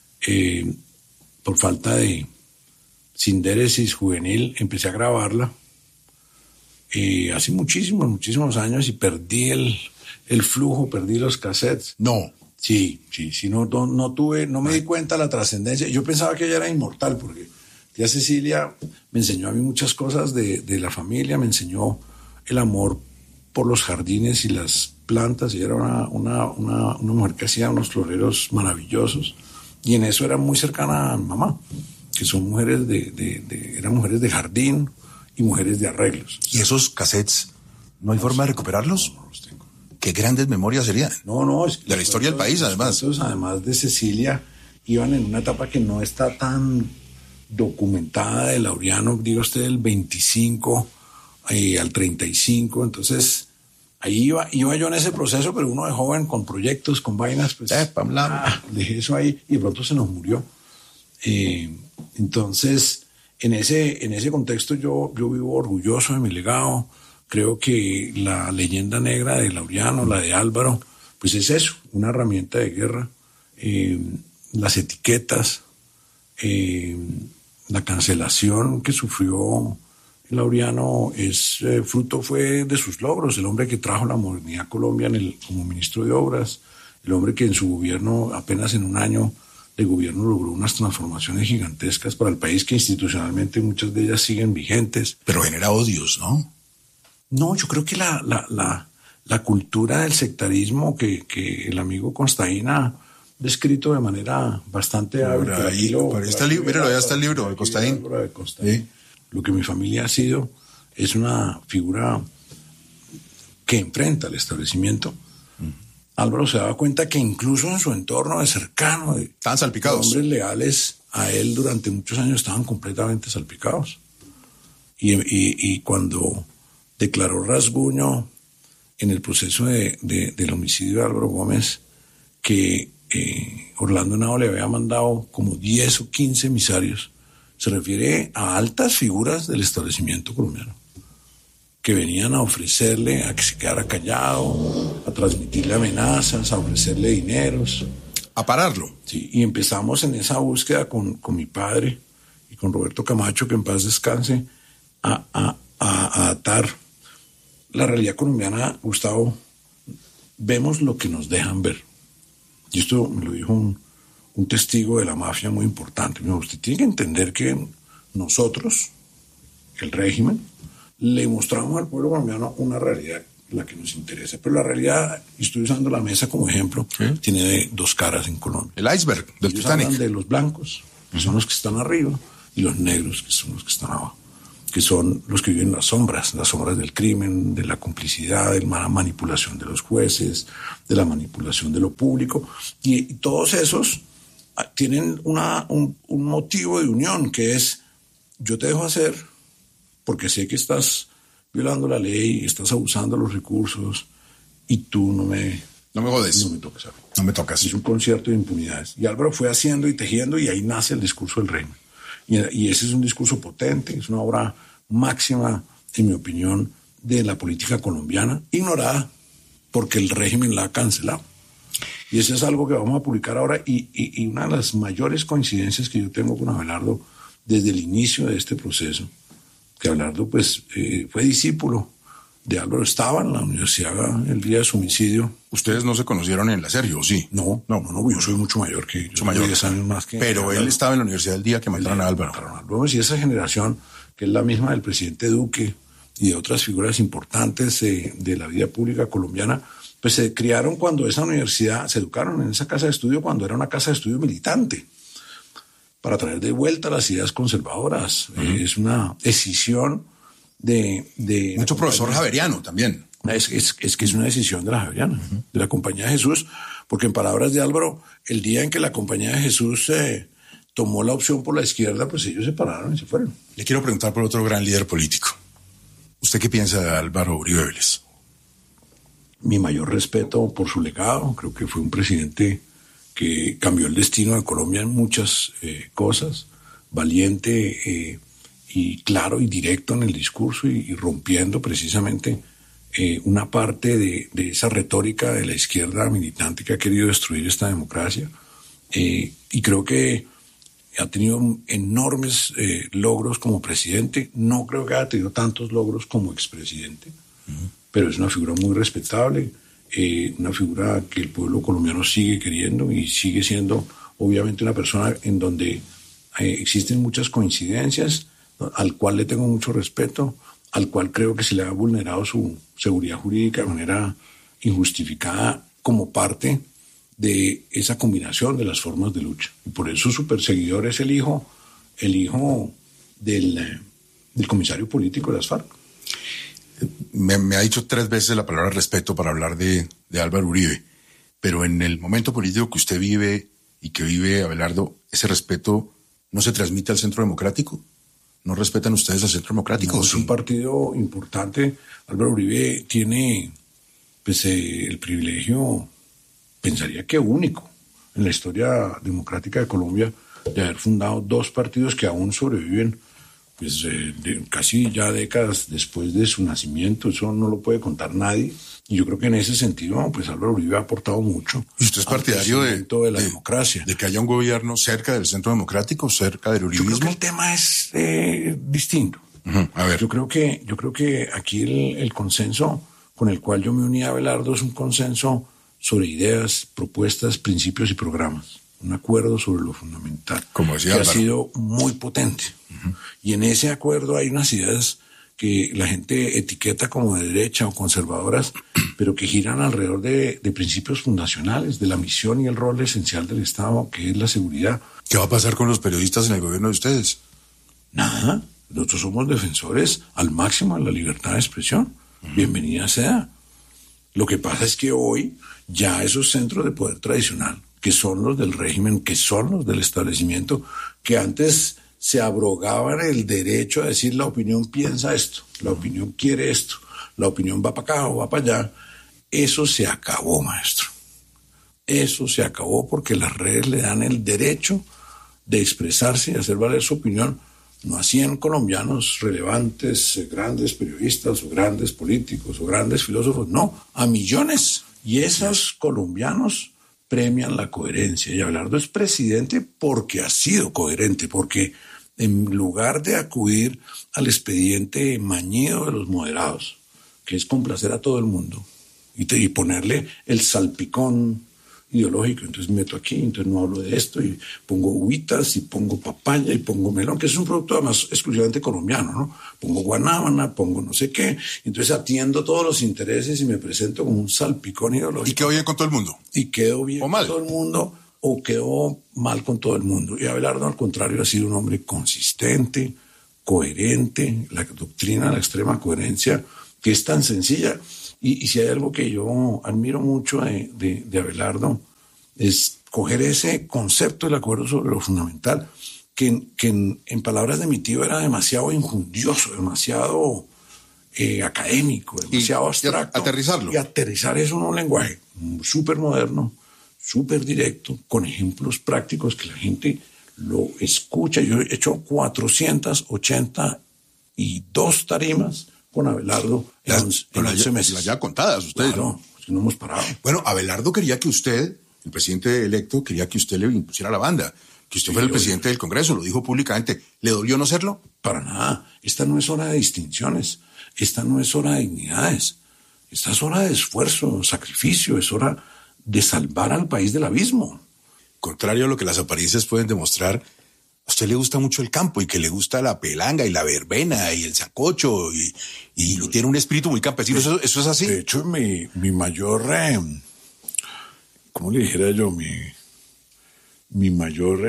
Por falta de sindéresis juvenil, empecé a grabarla hace muchísimos años, y perdí el flujo, perdí los cassettes. No. Sí, no me di cuenta de la trascendencia. Yo pensaba que ella era inmortal, porque tía Cecilia me enseñó a mí muchas cosas de la familia, me enseñó el amor por los jardines y las plantas. Ella era una mujer que hacía unos floreros maravillosos, y en eso era muy cercana a mi mamá, que son mujeres eran mujeres de jardín y mujeres de arreglos. ¿Y esos cassettes no hay forma de recuperarlos? No los tengo. Qué grandes memorias serían. No, es que de la historia del país, además. Además de Cecilia, iban en una etapa que no está tan documentada de Laureano, diga usted, del 25 al 35, entonces ahí iba yo en ese proceso, pero uno de joven con proyectos, con vainas, pues dejé eso ahí y de pronto se nos murió. Entonces, en ese contexto yo vivo orgulloso de mi legado. Creo que la leyenda negra de Laureano, la de Álvaro, pues es eso, una herramienta de guerra. Las etiquetas, la cancelación que sufrió Laureano fue de sus logros. El hombre que trajo la modernidad a Colombia como ministro de Obras, el hombre que en su gobierno, apenas en un año de gobierno, logró unas transformaciones gigantescas para el país, que institucionalmente muchas de ellas siguen vigentes. Pero genera odios, ¿no? No, yo creo que la cultura del sectarismo que el amigo Constaín ha descrito de manera bastante hábil. Míralo, ya está el libro de Constaín. ¿Sí? Lo que mi familia ha sido es una figura que enfrenta al establecimiento. Álvaro se daba cuenta que incluso en su entorno de cercano, estaban salpicados. Hombres leales a él durante muchos años estaban completamente salpicados. Y cuando declaró Rasguño en el proceso del homicidio de Álvaro Gómez, que Orlando Henao le había mandado como 10 o 15 emisarios, se refiere a altas figuras del establecimiento colombiano, que venían a ofrecerle a que se quedara callado, a transmitirle amenazas, a ofrecerle dineros. a pararlo. Sí, y empezamos en esa búsqueda con mi padre y con Roberto Camacho, que en paz descanse, a atar la realidad colombiana. Gustavo, vemos lo que nos dejan ver. Y esto me lo dijo un testigo de la mafia muy importante. Me dijo, usted tiene que entender que nosotros, el régimen, le mostramos al pueblo colombiano una realidad, la que nos interesa. Pero la realidad, y estoy usando la mesa como ejemplo, tiene dos caras en Colombia. El iceberg del Ellos Titanic. Hablan de los blancos, que son los que están arriba, y los negros, que son los que están abajo, que son los que viven las sombras del crimen, de la complicidad, de la manipulación de los jueces, de la manipulación de lo público. Y todos esos tienen un motivo de unión, que es: yo te dejo hacer porque sé que estás violando la ley, estás abusando de los recursos, y tú no me jodes. No me tocas a mí. No me tocas. Es un concierto de impunidades. Y Álvaro fue haciendo y tejiendo, y ahí nace el discurso del régimen. Y ese es un discurso potente, es una obra máxima, en mi opinión, de la política colombiana, ignorada porque el régimen la ha cancelado. Y eso es algo que vamos a publicar ahora, y una de las mayores coincidencias que yo tengo con Abelardo desde el inicio de este proceso, que Abelardo pues fue discípulo de Álvaro, estaba en la universidad el día de su homicidio. ¿Ustedes no se conocieron en la serie, o sí? No, yo soy mucho mayor que... Mucho mayor. 10 años más que... Pero él estaba en la universidad el día que mataron a Álvaro. Y esa generación, que es la misma del presidente Duque y de otras figuras importantes de la vida pública colombiana, pues se criaron cuando esa universidad, se educaron en esa casa de estudio cuando era una casa de estudio militante, para traer de vuelta las ideas conservadoras. Es una decisión de mucho profesor javeriano también. Es que es una decisión de la javeriana, de la Compañía de Jesús, porque en palabras de Álvaro, el día en que la Compañía de Jesús tomó la opción por la izquierda, pues ellos se pararon y se fueron. Le quiero preguntar por otro gran líder político. ¿Usted qué piensa de Álvaro Uribe Vélez? Mi mayor respeto por su legado. Creo que fue un presidente que cambió el destino de Colombia en muchas cosas, valiente y claro y directo en el discurso, y rompiendo precisamente una parte de esa retórica de la izquierda militante que ha querido destruir esta democracia. Y creo que ha tenido enormes logros como presidente. No creo que haya tenido tantos logros como expresidente, pero es una figura muy respetable, una figura que el pueblo colombiano sigue queriendo, y sigue siendo obviamente una persona en donde existen muchas coincidencias, al cual le tengo mucho respeto, al cual creo que se le ha vulnerado su seguridad jurídica de manera injustificada como parte de esa combinación de las formas de lucha. Y por eso su perseguidor es el hijo del comisario político de las FARC. Me ha dicho 3 veces la palabra respeto para hablar de Álvaro Uribe, pero en el momento político que usted vive y que vive Abelardo, ¿ese respeto no se transmite al Centro Democrático? ¿No respetan ustedes al Centro Democrático? No, es un partido importante. Álvaro Uribe tiene pues, el privilegio, pensaría que único, en la historia democrática de Colombia, de haber fundado 2 partidos que aún sobreviven pues casi ya décadas después de su nacimiento. Eso no lo puede contar nadie, y yo creo que en ese sentido pues Álvaro Uribe ha aportado mucho. ¿Y usted es partidario de la democracia? ¿De que haya un gobierno cerca del Centro Democrático, cerca del uribismo? Yo creo que el tema es distinto. A ver. Yo creo que aquí el consenso con el cual yo me uní a Abelardo es un consenso sobre ideas, propuestas, principios y programas. Un acuerdo sobre lo fundamental, como decía que Álvaro, ha sido muy potente. Y en ese acuerdo hay unas ideas que la gente etiqueta como de derecha o conservadoras, pero que giran alrededor de principios fundacionales, de la misión y el rol esencial del Estado, que es la seguridad. ¿Qué va a pasar con los periodistas en el gobierno de ustedes? Nada, nosotros somos defensores al máximo de la libertad de expresión. Bienvenida sea. Lo que pasa es que hoy ya esos centros de poder tradicional, que son los del régimen, que son los del establecimiento, que antes se abrogaban el derecho a decir la opinión piensa esto, la opinión quiere esto, la opinión va para acá o va para allá, eso se acabó, maestro. Eso se acabó porque las redes le dan el derecho de expresarse y hacer valer su opinión, no a 100 colombianos relevantes, grandes periodistas o grandes políticos o grandes filósofos, no, a millones. Y esos colombianos premian la coherencia. Y Abelardo es presidente porque ha sido coherente, porque en lugar de acudir al expediente mañido de los moderados, que es complacer a todo el mundo y ponerle el salpicón ideológico, entonces meto aquí, entonces no hablo de esto, y pongo uvitas, y pongo papaya, y pongo melón, que es un producto además exclusivamente colombiano, ¿no? Pongo guanábana, pongo no sé qué, entonces atiendo todos los intereses y me presento como un salpicón ideológico. ¿Y quedo bien con todo el mundo? Y quedo bien con todo el mundo, o quedó mal con todo el mundo. Y Abelardo, al contrario, ha sido un homre consistente, coherente, la doctrina de la extrema coherencia, que es tan sencilla. Y si hay algo que yo admiro mucho de Abelardo, es coger ese concepto del acuerdo sobre lo fundamental, que en palabras de mi tío era demasiado injundioso, demasiado académico, demasiado abstracto. Aterrizarlo. Y aterrizar eso en un lenguaje súper moderno, súper directo, con ejemplos prácticos que la gente lo escucha. Yo he hecho 482 tarimas con Abelardo en 11 meses. Las ya contadas ustedes, claro, ¿no? No hemos parado. Bueno, Abelardo quería que usted, el presidente electo, quería que usted le impusiera la banda, que usted fuera el presidente del Congreso, lo dijo públicamente. ¿Le dolió no serlo? Para nada. Esta no es hora de distinciones, esta no es hora de dignidades, esta es hora de esfuerzo, sacrificio, es hora de salvar al país del abismo. Contrario a lo que las apariencias pueden demostrar, a usted le gusta mucho el campo y que le gusta la pelanga y la verbena y el sancocho y tiene un espíritu muy campesino. ¿Eso es así? De hecho, mi mayor, ¿cómo le dijera yo? Mi mayor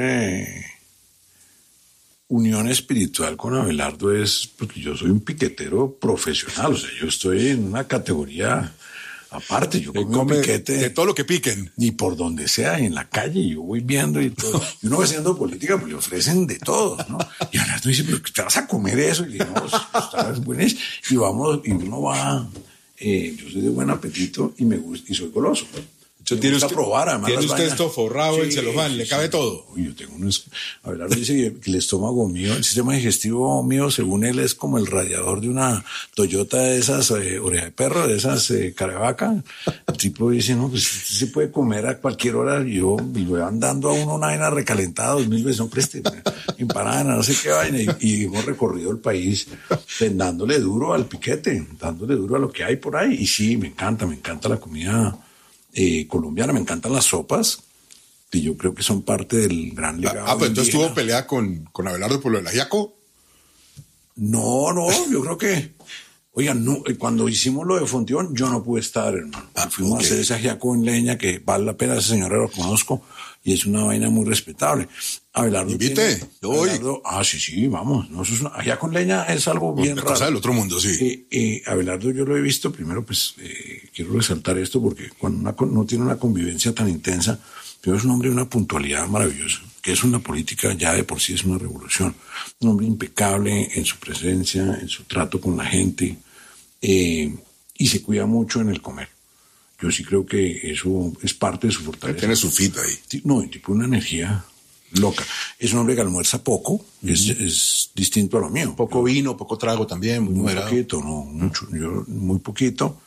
unión espiritual con Abelardo es porque yo soy un piquetero profesional. O sea, yo estoy en una categoría aparte, yo como piquete de todo lo que piquen. Y por donde sea, en la calle, yo voy viendo y todo. Y uno va haciendo política, pues le ofrecen de todo, ¿no? Y ahora tú dices, pero ¿te vas a comer eso? Y le digo, no, estás buenísimo. Y vamos, y uno va, yo soy de buen apetito y me gusta, y soy goloso. Tiene usted, probar, además, tiene usted esto forrado en celofán, le cabe todo. Yo tengo Abelardo dice que el estómago mío, el sistema digestivo mío, según él, es como el radiador de una Toyota de esas oreja de perro, de esas cara de vaca. El tipo dice, no, pues se puede comer a cualquier hora. Y yo le van dando a uno una vaina recalentada 2000 veces, no preste, empanada, no sé qué vaina. Y hemos recorrido el país dándole duro al piquete, dándole duro a lo que hay por ahí. Y sí, me encanta la comida colombiana, me encantan las sopas, que yo creo que son parte del gran legado. Pero entonces tuvo pelea con Abelardo por lo del ajiaco. No, yo creo que, oigan, no, cuando hicimos lo de Fontión, yo no pude estar, hermano. Fuimos a hacer ese ajiaco en leña, que vale la pena, ese señor lo conozco, y es una vaina muy respetable. Abelardo invite, yo voy. Sí, vamos. No, eso es ajiaco en leña es algo bien raro. Cosa del otro mundo, sí. Abelardo yo lo he visto, primero pues quiero resaltar esto porque cuando no tiene una convivencia tan intensa, pero es un hombre de una puntualidad maravillosa, que es una política ya de por sí es una revolución. Un hombre impecable en su presencia, en su trato con la gente, y se cuida mucho en el comer. Yo sí creo que eso es parte de su fortaleza. Tiene su fit ahí. No, el tipo de una energía loca. Es un hombre que almuerza poco, es distinto a lo mío. Poco vino, poco trago también, muy moderado. Poquito, no, mucho, yo muy poquito.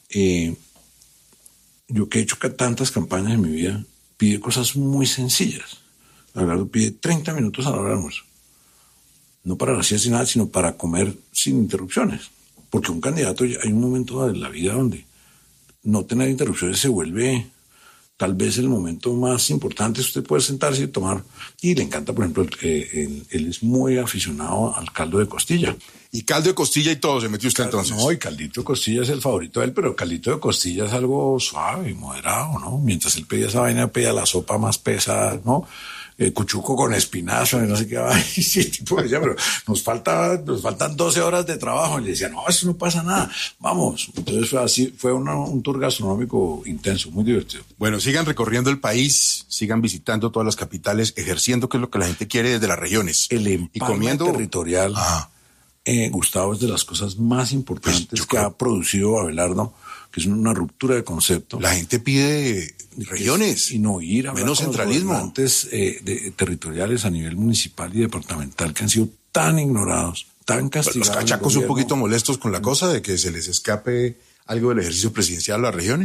Yo que he hecho tantas campañas en mi vida, pide cosas muy sencillas. Abelardo pide 30 minutos a la hora del almuerzo. No para la siesta ni nada, sino para comer sin interrupciones. Porque un candidato, hay un momento de la vida donde no tener interrupciones se vuelve tal vez el momento más importante. Usted puede sentarse y tomar. Y le encanta, por ejemplo, él es muy aficionado al caldo de costilla. Y caldo de costilla y todo se metió usted entonces. No, y caldito de costilla es el favorito de él, pero caldito de costilla es algo suave y moderado, ¿no? Mientras él pedía esa vaina, pedía la sopa más pesada, ¿no? Cuchuco con espinazo y no sé qué va. Y sí, tipo decía, pero nos faltan 12 horas de trabajo. Y le decía, no, eso no pasa nada, vamos. Entonces fue así, fue un tour gastronómico intenso, muy divertido. Bueno, sigan recorriendo el país, sigan visitando todas las capitales, ejerciendo que es lo que la gente quiere desde las regiones. El empalme territorial, Gustavo, es de las cosas más importantes que ha producido Abelardo, que es una ruptura de concepto. La gente pide regiones y no ir a menos centralismo. Gobernantes territoriales a nivel municipal y departamental que han sido tan ignorados, tan castigados. Los cachacos un poquito molestos con la cosa de que se les escape algo del ejercicio presidencial a las regiones.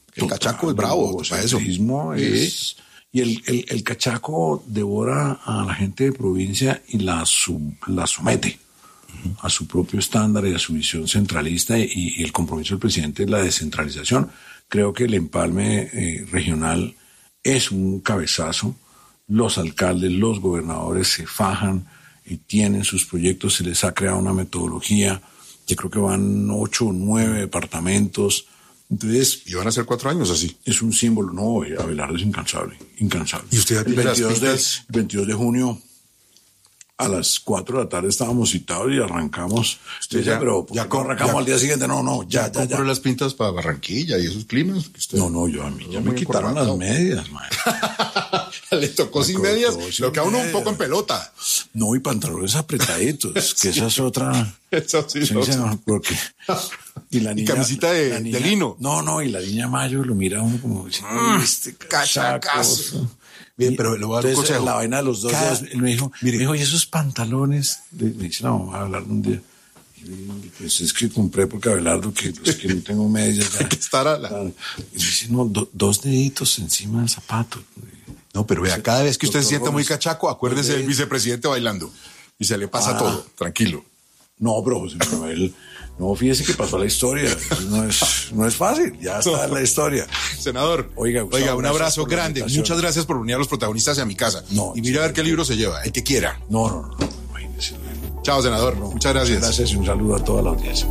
El cachaco es bravo, para eso. Y el cachaco devora a la gente de provincia y la somete a su propio estándar y a su visión centralista, y el compromiso del presidente es la descentralización. Creo que el empalme regional es un cabezazo. Los alcaldes, los gobernadores se fajan y tienen sus proyectos, se les ha creado una metodología. Yo creo que van 8 o 9 departamentos. Entonces, y van a ser 4 años así. Es un símbolo. No, Abelardo es incansable. ¿Y usted el 22 de junio a las 4 de la tarde estábamos citados y arrancamos. Usted ya arrancamos al día siguiente. Ya compró las pintas para Barranquilla y esos climas. No, a mí ya me quitaron las medias, man. Le tocó sin medias, lo que a uno un poco en pelota. No, y pantalones apretaditos, que esa es otra. Eso sí, porque y la niña, y camisita de lino. No, y la niña Mayo lo mira a uno como este cachacazo. Bien, pero le voy a dar un consejo. La vaina de los 2 días, me dijo, ¿y esos pantalones? Me dice, no, vamos a hablar un día. Pues es que compré porque Abelardo, que no tengo medias. Hay que estar y dice, no, 2 deditos encima del zapato. No, pero vea, cada vez que usted se sienta muy cachaco, acuérdese del vicepresidente bailando. Y se le pasa todo, tranquilo. No, pero José Manuel, no, fíjese que pasó a la historia. No es fácil, ya está en la historia. Senador, oiga, un abrazo grande. Muchas gracias por unir a los protagonistas a mi casa. Y mira a ver qué libro se lleva, el que quiera. No, imagínese. Chao, senador. Muchas gracias. Gracias y un saludo a toda la audiencia.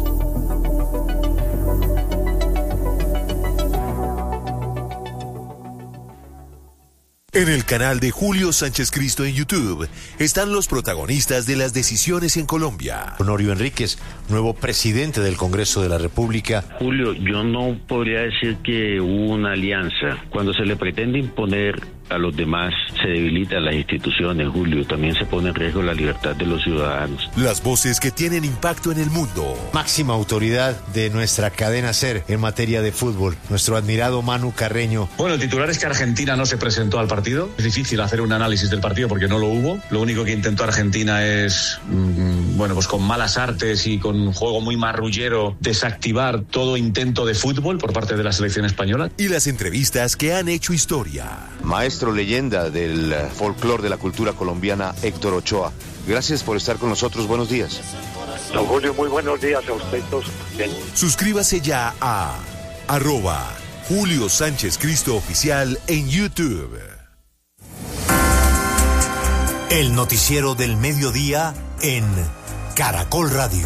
En el canal de Julio Sánchez Cristo en YouTube están los protagonistas de las decisiones en Colombia. Honorio Enríquez, nuevo presidente del Congreso de la República. Julio, yo no podría decir que hubo una alianza. Cuando se le pretende imponer a los demás, se debilitan las instituciones, Julio. También se pone en riesgo la libertad de los ciudadanos. Las voces que tienen impacto en el mundo. Máxima autoridad de nuestra cadena SER en materia de fútbol, nuestro admirado Manu Carreño. Bueno, el titular es que Argentina no se presentó al partido. Es difícil hacer un análisis del partido porque no lo hubo. Lo único que intentó Argentina es, pues con malas artes y con un juego muy marrullero, desactivar todo intento de fútbol por parte de la selección española. Y las entrevistas que han hecho historia. Maestro leyenda del folclore de la cultura colombiana, Héctor Ochoa. Gracias por estar con nosotros. Buenos días. Don Julio, muy buenos días a usted todos. Suscríbase ya a @Julio Sánchez Cristo Oficial en YouTube. El noticiero del mediodía en Caracol Radio.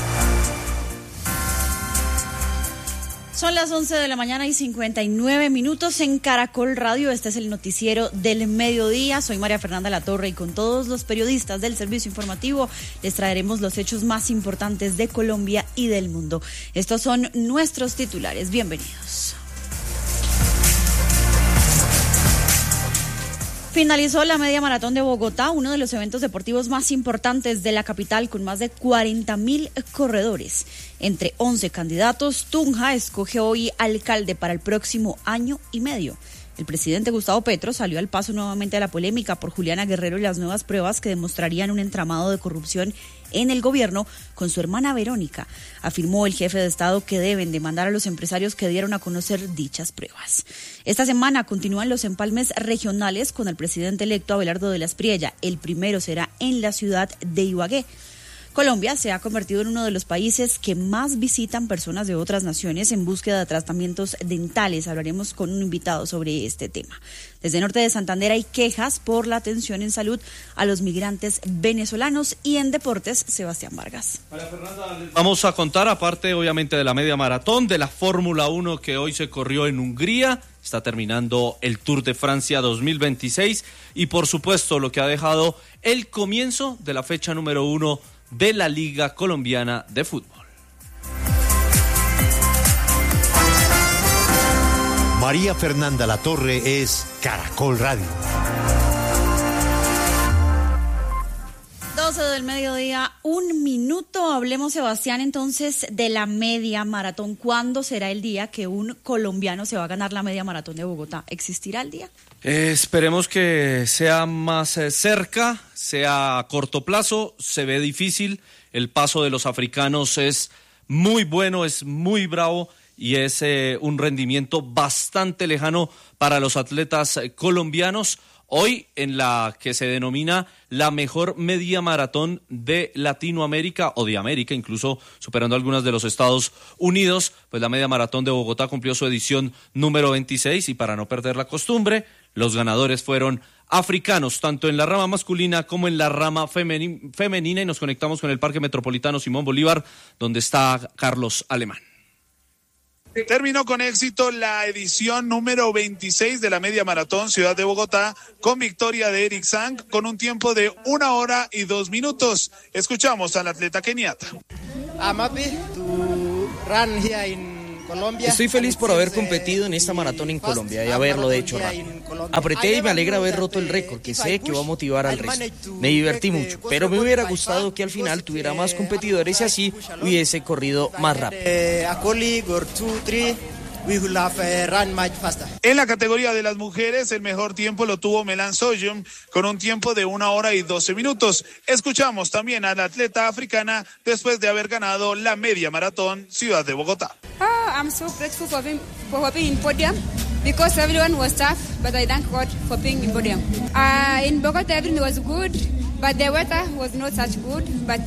Son las 11 de la mañana y 59 minutos en Caracol Radio. Este es el noticiero del mediodía. Soy María Fernanda Latorre y con todos los periodistas del servicio informativo les traeremos los hechos más importantes de Colombia y del mundo. Estos son nuestros titulares. Bienvenidos. Finalizó la Media Maratón de Bogotá, uno de los eventos deportivos más importantes de la capital, con más de 40.000 corredores. Entre 11 candidatos, Tunja escoge hoy alcalde para el próximo año y medio. El presidente Gustavo Petro salió al paso nuevamente a la polémica por Juliana Guerrero y las nuevas pruebas que demostrarían un entramado de corrupción en el gobierno con su hermana Verónica. Afirmó el jefe de Estado que deben demandar a los empresarios que dieron a conocer dichas pruebas. Esta semana continúan los empalmes regionales con el presidente electo Abelardo de la Espriella. El primero será en la ciudad de Ibagué. Colombia se ha convertido en uno de los países que más visitan personas de otras naciones en búsqueda de tratamientos dentales. Hablaremos con un invitado sobre este tema. Desde Norte de Santander hay quejas por la atención en salud a los migrantes venezolanos. Y en deportes, Sebastián Vargas. Vamos a contar, aparte obviamente de la media maratón, de la Fórmula 1 que hoy se corrió en Hungría. Está terminando el Tour de Francia 2026 y por supuesto lo que ha dejado el comienzo de la fecha número 1 de la Liga Colombiana de Fútbol. María Fernanda Latorre es Caracol Radio. 12 del mediodía, 1 minuto. Hablemos, Sebastián, entonces de la media maratón. ¿Cuándo será el día que un colombiano se va a ganar la media maratón de Bogotá? ¿Existirá el día? Esperemos que sea más cerca, sea a corto plazo. Se ve difícil. El paso de los africanos es muy bueno, es muy bravo y es un rendimiento bastante lejano para los atletas colombianos. Hoy en la que se denomina la mejor media maratón de Latinoamérica o de América, incluso superando algunas de los Estados Unidos, pues la media maratón de Bogotá cumplió su edición número 26 y para no perder la costumbre, los ganadores fueron africanos, tanto en la rama masculina como en la rama femenina y nos conectamos con el Parque Metropolitano Simón Bolívar, donde está Carlos Alemán. Terminó con éxito la edición número 26 de la Media Maratón Ciudad de Bogotá con victoria de Eric Sang con un tiempo de 1 hora y 2 minutos. Escuchamos al atleta keniata. Estoy feliz por haber competido en esta maratón en Colombia y haberlo hecho rápido. Apreté y me alegra haber roto el récord, que sé que va a motivar al resto. Me divertí mucho, pero me hubiera gustado que al final tuviera más competidores y así hubiese corrido más rápido. En la categoría de las mujeres, el mejor tiempo lo tuvo Melan Soyum con un tiempo de 1 hora y 12 minutos. Escuchamos también a la atleta africana después de haber ganado la Media Maratón Ciudad de Bogotá. I'm so grateful for being in podium because everyone was tough, but I thank God for being in podium. In Bogotá everything was good, but the weather was not such good, but